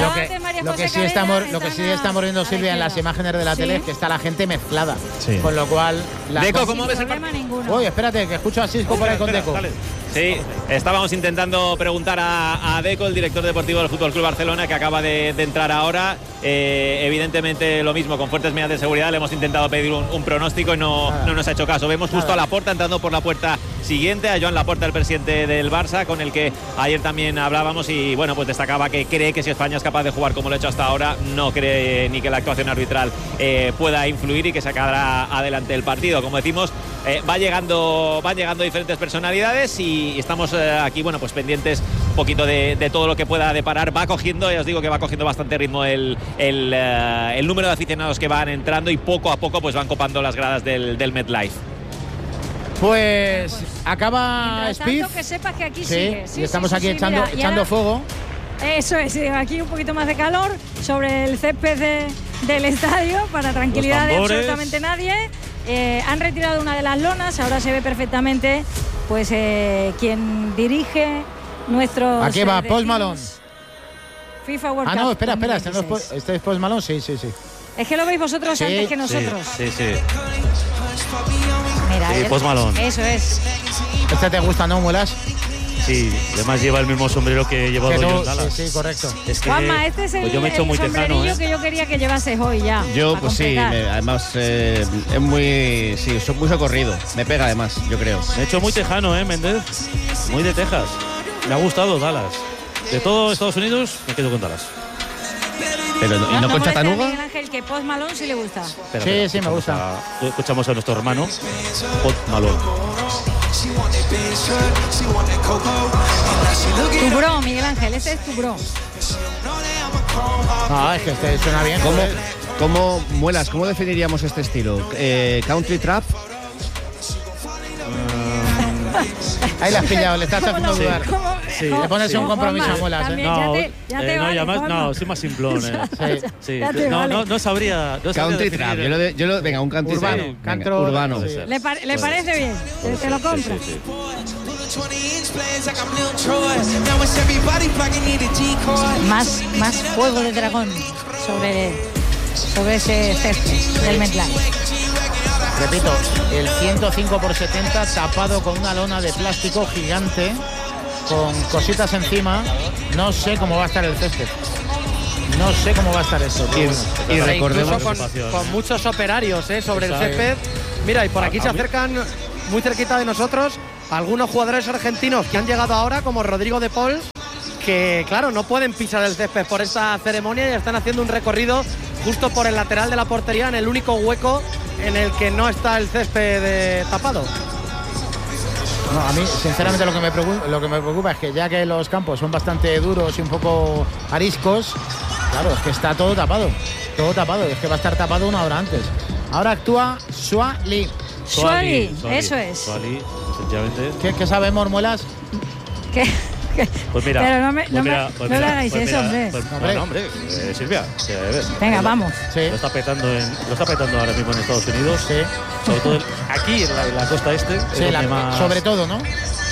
lo que sí estamos viendo, Silvia, en las imágenes de la tele es que está la gente mezclada. Sí. Con lo cual... Deco, ¿cómo ves el partido? Uy, espérate, que escucho a Sisco por ahí con Deco. Dale. Sí, estábamos intentando preguntar a Deco, el director deportivo del Fútbol Club Barcelona, que acaba de entrar ahora. Evidentemente lo mismo, con fuertes medidas de seguridad. Le hemos intentado pedir un pronóstico y no nos ha hecho caso. Vemos justo a Laporta entrando por la puerta siguiente, a Joan Laporta, el presidente del Barça, con el que ayer también hablábamos, y bueno, pues destacaba que cree que si España es capaz de jugar como lo ha hecho hasta ahora, no cree ni que la actuación arbitral pueda influir y que sacará adelante el partido. Como decimos, van llegando diferentes personalidades y estamos aquí, bueno, pues pendientes un poquito de todo lo que pueda deparar. Va cogiendo, ya os digo que va cogiendo bastante ritmo el número de aficionados que van entrando, y poco a poco pues van copando las gradas del MetLife. Pues acaba Speed. Que sepas que aquí sí, sigue. Sí, y estamos aquí echando fuego. Eso es, aquí un poquito más de calor sobre el césped del estadio, para tranquilidad de absolutamente nadie. Han retirado una de las lonas, ahora se ve perfectamente pues quien dirige nuestros... Aquí va Post Malone. FIFA World Cup. No, espera, este es Post Malone, sí. Es que lo veis vosotros antes que nosotros. Sí. Mira, Post Malone. Eso es. ¿Este te gusta, no, Muelas? Sí, además lleva el mismo sombrero que he llevado yo en Dallas. Sí, correcto. Es que, Juanma, este es el sombrerillo que yo quería que llevases hoy ya. Yo, pues completar. Sí, además es muy... Sí, soy muy socorrido. Me pega además, yo creo. Me he hecho muy tejano, Méndez. Muy de Texas. Me ha gustado Dallas. De todo Estados Unidos, me quedo con Dallas. Pero, ¿y no con Chattanooga? Miguel Ángel, que Post Malone sí le gusta. Sí, me gusta. Escuchamos a nuestro hermano, Post Malone. Tu bro, Miguel Ángel, ese es tu bro. No, es que este suena bien. ¿Cómo Muelas, cómo definiríamos este estilo? ¿Country trap? Ahí la has pillado, le estás haciendo dudar. Sí. Le pones un compromiso a muelas, ¿eh? No, soy más simplón. Sí. No sabría. Country trap. Venga, un country trap. Urbano. Le parece bien. Te lo compro. Más fuego de dragón sobre ese césped del MetLife. Repito, el 105x70 tapado con una lona de plástico gigante con cositas encima. No sé cómo va a estar el césped. No sé cómo va a estar esto. Y recordemos con muchos operarios sobre el césped. Mira, y por aquí se acercan muy cerquita de nosotros algunos jugadores argentinos que han llegado ahora, como Rodrigo de Paul, que claro, no pueden pisar el césped por esta ceremonia y están haciendo un recorrido justo por el lateral de la portería, en el único hueco en el que no está el césped tapado. No, a mí, sinceramente, lo que me preocupa es que ya que los campos son bastante duros y un poco ariscos, claro, es que está todo tapado, es que va a estar tapado una hora antes. Ahora actúa Suali, eso es. Suali, efectivamente. ¿Qué sabemos, Muelas? Pues mira, pero no le hagáis eso, hombre. Hombre, Silvia. Venga, vamos. Sí. Lo está petando ahora mismo en Estados Unidos. Sí. Sobre todo aquí en la costa este. Sí, sobre todo, ¿no?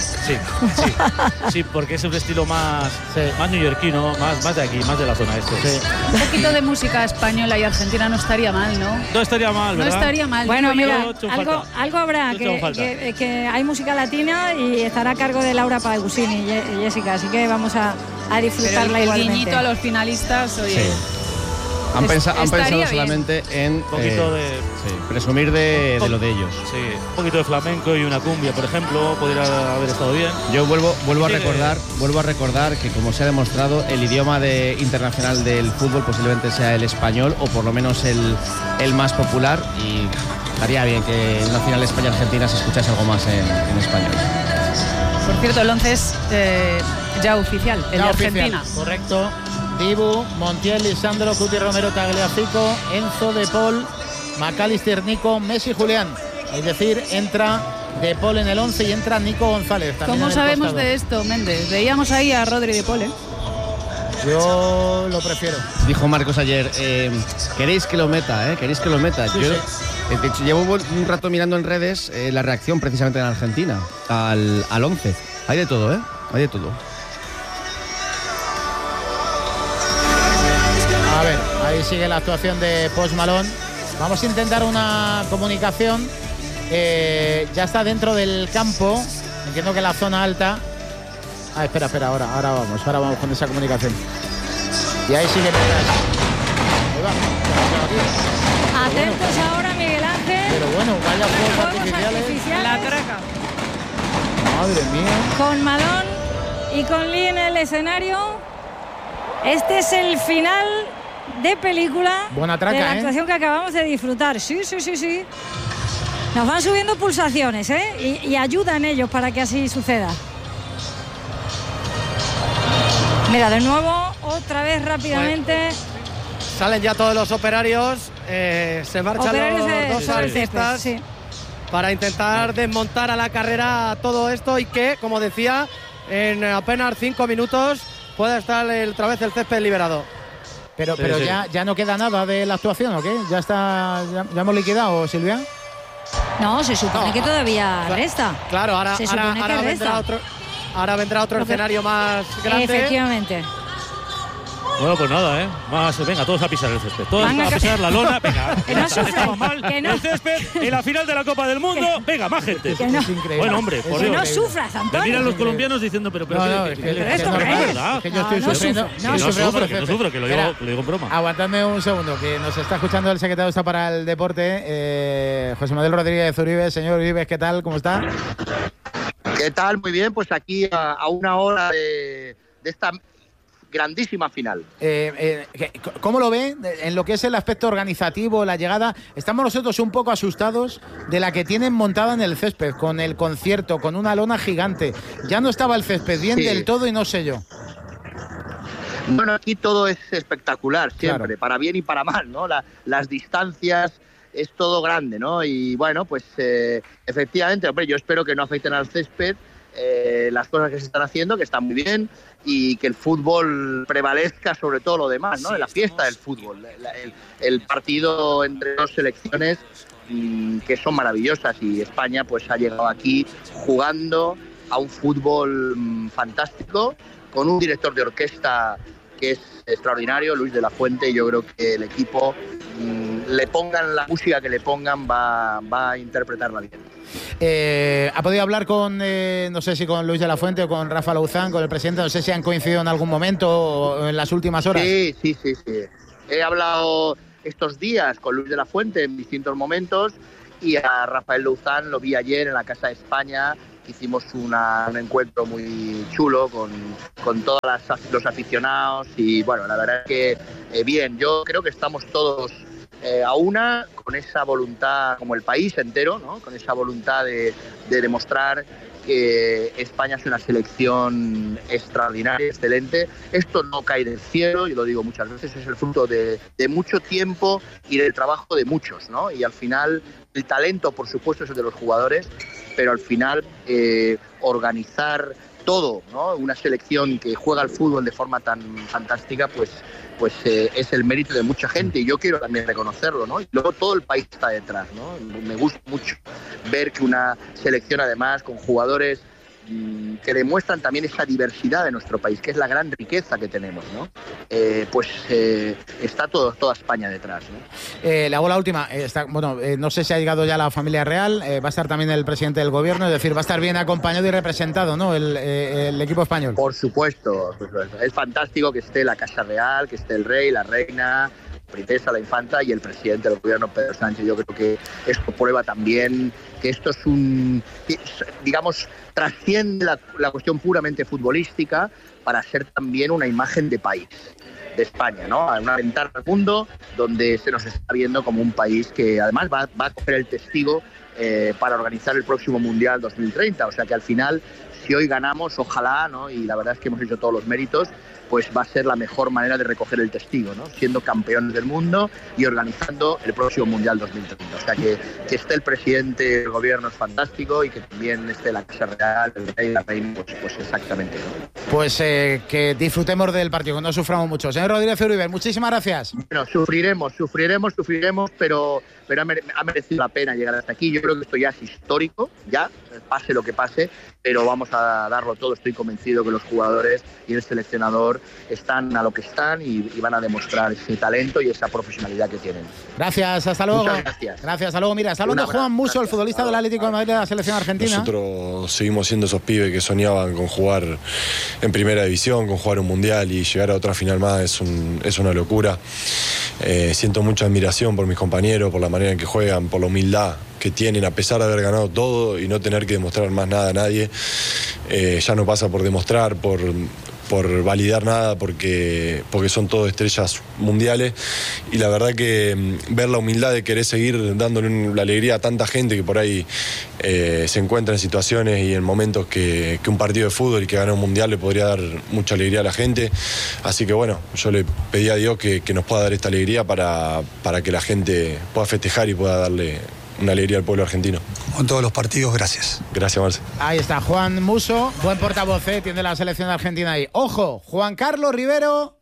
Sí, porque es un estilo más neoyorquino, más de aquí, más de la zona este. Sí. Un poquito de música española y argentina no estaría mal, ¿no? No estaría mal, ¿verdad? No estaría mal. Bueno, mira, algo habrá, que hay música latina y estará a cargo de Laura Pausini y Jessica, así que vamos a disfrutarla igualmente. El guiñito a los finalistas, oye. Sí. Han pensado solamente en un poquito de presumir de lo de ellos. Sí, un poquito de flamenco y una cumbia, por ejemplo, podría haber estado bien. Yo vuelvo a recordar que, como se ha demostrado, el idioma internacional del fútbol posiblemente sea el español, o por lo menos el más popular, y estaría bien que en una final España-Argentina se escuchase algo más en español. Por cierto, el 11 es ya oficial, el de Argentina. Correcto. Dibu, Montiel, Lisandro, Cuti, Romero, Tagliafico, Enzo, De Paul, McAllister, Nico, Messi, Julián. Es decir, entra De Paul en el 11 y entra Nico González. ¿Cómo sabemos de esto, Méndez? Veíamos ahí a Rodri De Paul, ¿eh? Yo lo prefiero. Dijo Marcos ayer, queréis que lo meta, queréis que lo meta. Sí, de hecho, llevo un rato mirando en redes la reacción precisamente en Argentina al 11. Hay de todo, hay de todo. A ver, ahí sigue la actuación de Post Malone. Vamos a intentar una comunicación. Ya está dentro del campo. Entiendo que la zona alta. Espera, ahora vamos con esa comunicación. Y ahí sigue. Ahí va. Atentos ahora, Miguel Ángel. Pero bueno, vaya fuegos artificiales. La traca. Madre mía. Con Malone y con Lee en el escenario. Este es el final de película. Buena traca, de la actuación que acabamos de disfrutar. Sí. Nos van subiendo pulsaciones, y ayudan ellos para que así suceda. Mira, de nuevo, otra vez rápidamente. Salen ya todos los operarios. Se marchan los dos artistas para intentar desmontar a la carrera todo esto, y que, como decía, en apenas 5 minutos puede estar otra vez el césped liberado. Pero sí. Ya no queda nada de la actuación, ¿o qué? ¿Ya hemos liquidado, Silvia? No, se supone que todavía resta. Claro, ahora vendrá otro escenario más grande. Efectivamente. Bueno, pues nada, venga, todos a pisar el césped. Todos a pisar la lona. Venga, que no sufran, mal. Que no. El césped en la final de la Copa del Mundo. Venga, más gente. Que no. Es increíble. Bueno, hombre, por Dios. Que no sufras, Antonio. Miran los colombianos diciendo, pero es que yo estoy sufriendo. No sufro, que lo digo en broma. Aguantadme un segundo, que nos está escuchando el secretario está para el deporte, José Manuel Rodríguez Uribe. Señor Uribe, ¿qué tal? ¿Cómo está? ¿Qué tal? Muy bien, pues aquí a una hora de esta grandísima final. ¿Cómo lo ve en lo que es el aspecto organizativo, la llegada? Estamos nosotros un poco asustados de la que tienen montada en el césped, con el concierto, con una lona gigante. Ya no estaba el césped bien del todo y no sé yo. Bueno, aquí todo es espectacular siempre, para bien y para mal, ¿no? Las distancias, es todo grande, ¿no? Y bueno, pues efectivamente, hombre, yo espero que no afecten al césped las cosas que se están haciendo, que están muy bien, y que el fútbol prevalezca sobre todo lo demás, ¿no? La fiesta del fútbol, el partido entre dos selecciones que son maravillosas, y España pues ha llegado aquí jugando a un fútbol fantástico, con un director de orquesta que es extraordinario, Luis de la Fuente, y yo creo que el equipo, le pongan la música que le pongan, va a interpretarla bien. ¿Ha podido hablar con, no sé si con Luis de la Fuente o con Rafa Louzán, con el presidente? No sé si han coincidido en algún momento o en las últimas horas. Sí. He hablado estos días con Luis de la Fuente en distintos momentos, y a Rafael Louzán lo vi ayer en la Casa de España. Hicimos un encuentro muy chulo con todos los aficionados, y bueno, la verdad es que bien, yo creo que estamos todos a una, con esa voluntad, como el país entero, ¿no? Con esa voluntad de demostrar que España es una selección extraordinaria, excelente. Esto no cae del cielo, yo lo digo muchas veces, es el fruto de mucho tiempo y del trabajo de muchos, ¿no? Y al final el talento, por supuesto, es el de los jugadores, pero al final organizar todo, ¿no? Una selección que juega al fútbol de forma tan fantástica, pues es el mérito de mucha gente, y yo quiero también reconocerlo, ¿no? Y luego todo el país está detrás, ¿no? Me gusta mucho ver que una selección, además, con jugadores que demuestran también esa diversidad de nuestro país, que es la gran riqueza que tenemos, ¿no? Está toda España detrás, ¿no? Le hago la última. No sé si ha llegado ya la familia real, va a estar también el presidente del gobierno, es decir, va a estar bien acompañado y representado, ¿no? El equipo español. Por supuesto. Es fantástico que esté la Casa Real, que esté el rey, la reina, la princesa, la infanta y el presidente del gobierno, Pedro Sánchez. Yo creo que esto prueba también que esto es digamos, trasciende la cuestión puramente futbolística para ser también una imagen de país, de España, ¿no? Una ventana al mundo donde se nos está viendo como un país que además va a coger el testigo para organizar el próximo Mundial 2030. O sea que al final, si hoy ganamos, ojalá, ¿no? Y la verdad es que hemos hecho todos los méritos, pues va a ser la mejor manera de recoger el testigo, ¿no? Siendo campeones del mundo y organizando el próximo Mundial 2030. O sea que esté el presidente del gobierno es fantástico, y que también esté la Casa Real, el rey y la reina, pues exactamente, ¿no? Pues que disfrutemos del partido, que no suframos mucho. Señor Rodríguez Uribe, muchísimas gracias. Bueno, sufriremos, pero ha merecido la pena llegar hasta aquí. Yo creo que esto ya es histórico, ya, pase lo que pase, pero vamos a darlo todo. Estoy convencido que los jugadores y el seleccionador están a lo que están, y van a demostrar ese talento y esa profesionalidad que tienen. Gracias, hasta luego. Muchas gracias. Gracias, hasta luego. Mira, saludo a Juan Musso, el futbolista del Atlético de Madrid de la selección argentina. Nosotros seguimos siendo esos pibes que soñaban con jugar en primera división, con jugar un mundial, y llegar a otra final más es una locura. Siento mucha admiración por mis compañeros, por la manera en que juegan, por la humildad que tienen a pesar de haber ganado todo y no tener que demostrar más nada a nadie. Ya no pasa por demostrar, por validar nada, porque son todos estrellas mundiales, y la verdad que ver la humildad de querer seguir dándole la alegría a tanta gente que por ahí se encuentra en situaciones y en momentos que un partido de fútbol y que gana un mundial le podría dar mucha alegría a la gente. Así que bueno, yo le pedí a Dios que nos pueda dar esta alegría para que la gente pueda festejar y pueda darle una alegría al pueblo argentino. Con todos los partidos, gracias. Gracias, Marce. Ahí está Juan Musso, buen portavoz, tiene la selección de Argentina ahí. Ojo, Juan Carlos Rivero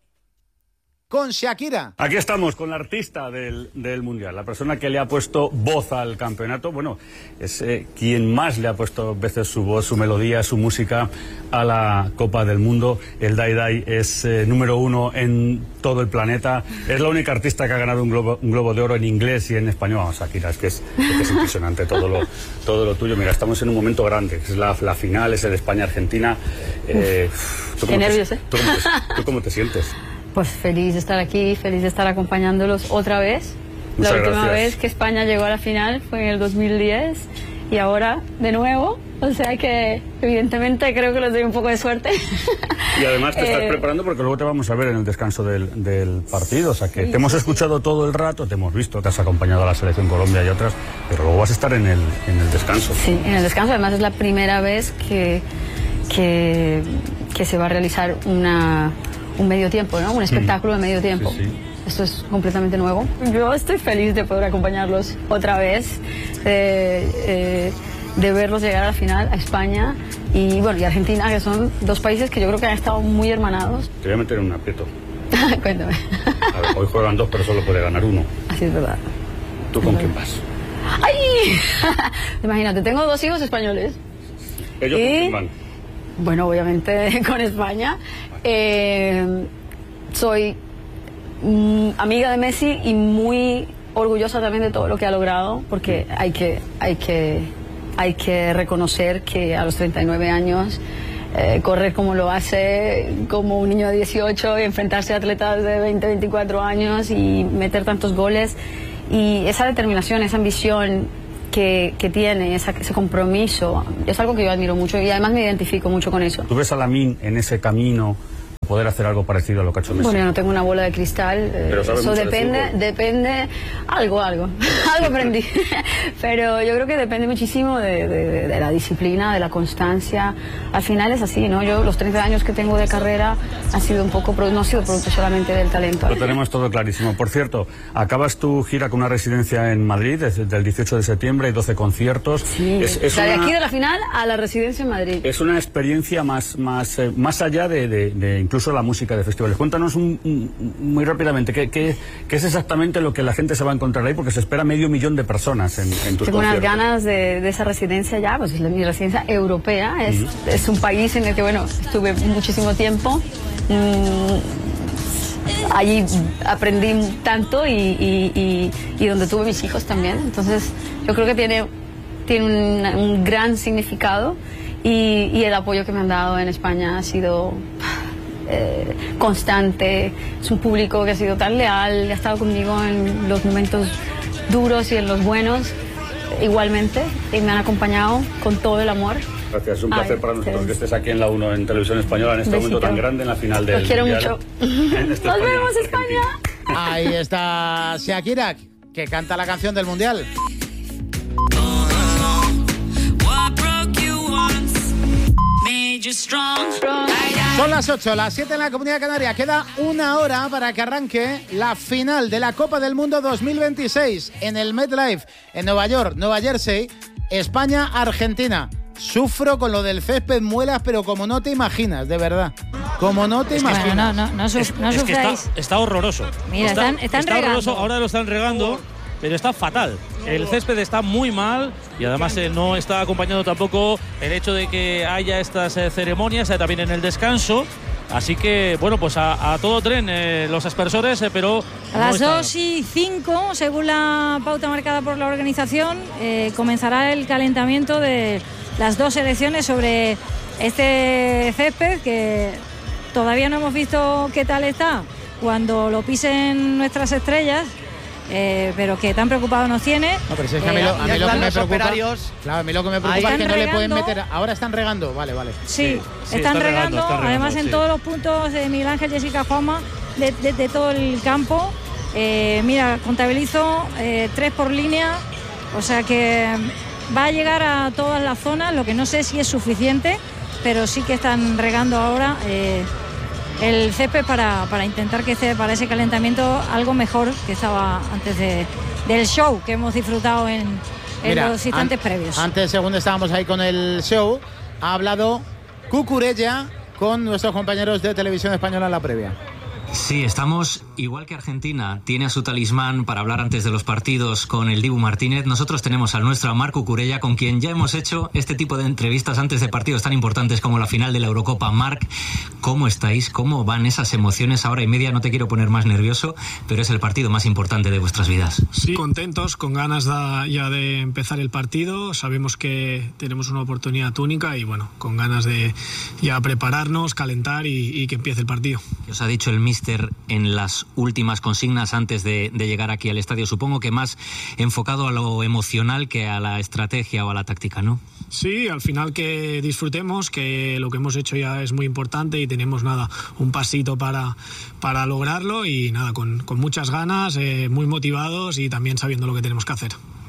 con Shakira. Aquí estamos con la artista del Mundial, la persona que le ha puesto voz al campeonato. Bueno, es quien más le ha puesto veces su voz, su melodía, su música a la Copa del Mundo. El Dai Dai es número 1 en todo el planeta. Es la única artista que ha ganado un globo de oro en inglés y en español. Vamos, Shakira, es que es impresionante todo lo tuyo. Mira, estamos en un momento grande, es la final, es el España-Argentina. Qué nervios, ¿eh? ¿Tú cómo te sientes? Pues feliz de estar aquí, feliz de estar acompañándolos otra vez. La última vez que España llegó a la final fue en el 2010 y ahora de nuevo. O sea que evidentemente creo que les doy un poco de suerte. Y además te estás preparando porque luego te vamos a ver en el descanso del partido. O sea que te hemos escuchado todo el rato, te hemos visto, te has acompañado a la Selección Colombia y otras, pero luego vas a estar en el descanso. Sí, en el descanso. Además es la primera vez que se va a realizar un medio tiempo, ¿no? Un espectáculo de medio tiempo. Sí. esto es completamente nuevo. Yo estoy feliz de poder acompañarlos otra vez, de verlos llegar a la final, a España y Argentina, que son dos países que yo creo que han estado muy hermanados. Te voy a meter en un aprieto. Cuéntame. A ver, hoy juegan dos, pero solo puede ganar uno. Así es verdad. ¿Tú con quién vas? ¡Ay! Imagínate, tengo 2 hijos españoles. ¿Ellos con quién van? Bueno, obviamente con España. Soy amiga de Messi y muy orgullosa también de todo lo que ha logrado, porque hay que reconocer que a los 39 años correr como lo hace, como un niño de 18, y enfrentarse a atletas de 20, 24 años y meter tantos goles, y esa determinación, esa ambición que tiene, ese compromiso, es algo que yo admiro mucho y además me identifico mucho con eso. ¿Tú ves a Lamine en ese camino poder hacer algo parecido a lo que ha hecho Messi? Bueno, yo no tengo una bola de cristal, eso depende, algo aprendí, pero yo creo que depende muchísimo de la disciplina, de la constancia. Al final es así, ¿no? Yo los 30 años que tengo de carrera han sido no ha sido producto solamente del talento. Lo tenemos todo clarísimo. Por cierto, acabas tu gira con una residencia en Madrid desde el 18 de septiembre y 12 conciertos. Sí, de aquí de la final a la residencia en Madrid. Es una experiencia más allá de incluso la música de festivales. Cuéntanos muy rápidamente qué es exactamente lo que la gente se va a encontrar ahí, porque se espera 500.000 de personas en tus conciertos. Tengo unas ganas de esa residencia ya, pues es mi residencia europea, es un país en el que, estuve muchísimo tiempo, allí aprendí tanto y donde tuve mis hijos también, entonces yo creo que tiene un gran significado y el apoyo que me han dado en España ha sido constante. Es un público que ha sido tan leal, ha estado conmigo en los momentos duros y en los buenos igualmente, y me han acompañado con todo el amor. Gracias, es un placer para nosotros que estés aquí en la 1 en Televisión Española en este momento tan grande en la final del Mundial. Los quiero mucho. Nos vemos, España. Ahí está Shakira, que canta la canción del Mundial. Son las 8, las 7 en la Comunidad Canaria. Queda una hora para que arranque la final de la Copa del Mundo 2026 en el MetLife, en Nueva York, Nueva Jersey, España-Argentina. Sufro con lo del césped, muelas, pero como no te imaginas, de verdad. Como no te imaginas. No sufráis. Que está horroroso. Mira, están regando. Horroroso, ahora lo están regando, pero está fatal. El césped está muy mal y además no está acompañando tampoco el hecho de que haya estas ceremonias también en el descanso. Así que, pues a todo tren los aspersores, pero... A las 2:05, según la pauta marcada por la organización, comenzará el calentamiento de las dos selecciones sobre este césped, que todavía no hemos visto qué tal está cuando lo pisen nuestras estrellas. Pero que tan preocupado nos tiene. No, pero si es que a mí lo que me preocupa, claro, a mí lo que me preocupa es que no le pueden meter. Ahora están regando, vale. Sí, están regando, además en todos los puntos de Miguel Ángel, Jessica, Juanma, de todo el campo. Mira, contabilizo 3 por línea, o sea que va a llegar a todas las zonas, lo que no sé si es suficiente, pero sí que están regando ahora el césped para intentar que esté para ese calentamiento algo mejor que estaba antes del show que hemos disfrutado en los instantes previos. Antes, según estábamos ahí con el show, ha hablado Cucurella con nuestros compañeros de Televisión Española en la previa. Sí, estamos igual que Argentina tiene a su talismán para hablar antes de los partidos con el Dibu Martínez. Nosotros tenemos al nuestro, a Marc Cucurella, con quien ya hemos hecho este tipo de entrevistas antes de partidos tan importantes como la final de la Eurocopa. Marc, ¿cómo estáis? ¿Cómo van esas emociones? Ahora y media, no te quiero poner más nervioso, pero es el partido más importante de vuestras vidas. Sí, contentos, con ganas ya de empezar el partido. Sabemos que tenemos una oportunidad única y con ganas de ya prepararnos, calentar y que empiece el partido. ¿Qué os ha dicho el míster en las últimas consignas antes de llegar aquí al estadio? Supongo que más enfocado a lo emocional que a la estrategia o a la táctica, ¿no? Sí, al final que disfrutemos, que lo que hemos hecho ya es muy importante y tenemos un pasito para lograrlo y con muchas ganas, muy motivados y también sabiendo lo que tenemos que hacer.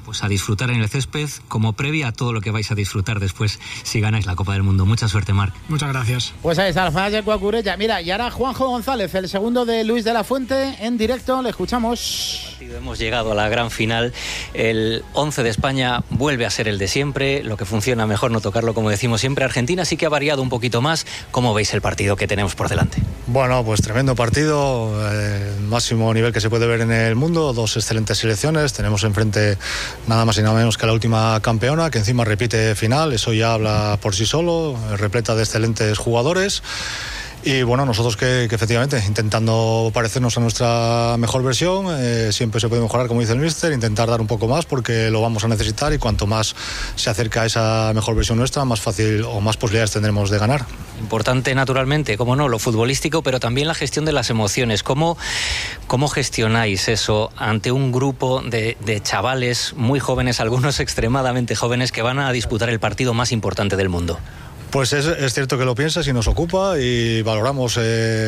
pues a disfrutar en el césped como previa a todo lo que vais a disfrutar después si ganáis la Copa del Mundo. Mucha suerte, Marc. Muchas gracias. Pues ahí está el flash de Cuacurella. Mira, y ahora Juanjo González, el segundo de Luis de la Fuente, en directo, le escuchamos. Hemos llegado a la gran final. El 11 de España vuelve a ser el de siempre. Lo que funciona mejor no tocarlo, como decimos siempre. Argentina sí que ha variado un poquito más. ¿Cómo veis el partido que tenemos por delante? Bueno, pues tremendo partido, máximo nivel que se puede ver en el mundo, dos excelentes selecciones. Tenemos enfrente nada más y nada menos que la última campeona, que encima repite final. Eso ya habla por sí solo, repleta de excelentes jugadores. Y bueno, nosotros que efectivamente intentando parecernos a nuestra mejor versión, siempre se puede mejorar, como dice el míster, intentar dar un poco más porque lo vamos a necesitar, y cuanto más se acerca a esa mejor versión nuestra, más fácil o más posibilidades tendremos de ganar. Importante, naturalmente, como no, lo futbolístico, pero también la gestión de las emociones. ¿Cómo gestionáis eso ante un grupo de chavales muy jóvenes, algunos extremadamente jóvenes, que van a disputar el partido más importante del mundo? Pues es cierto que lo piensas y nos ocupa y valoramos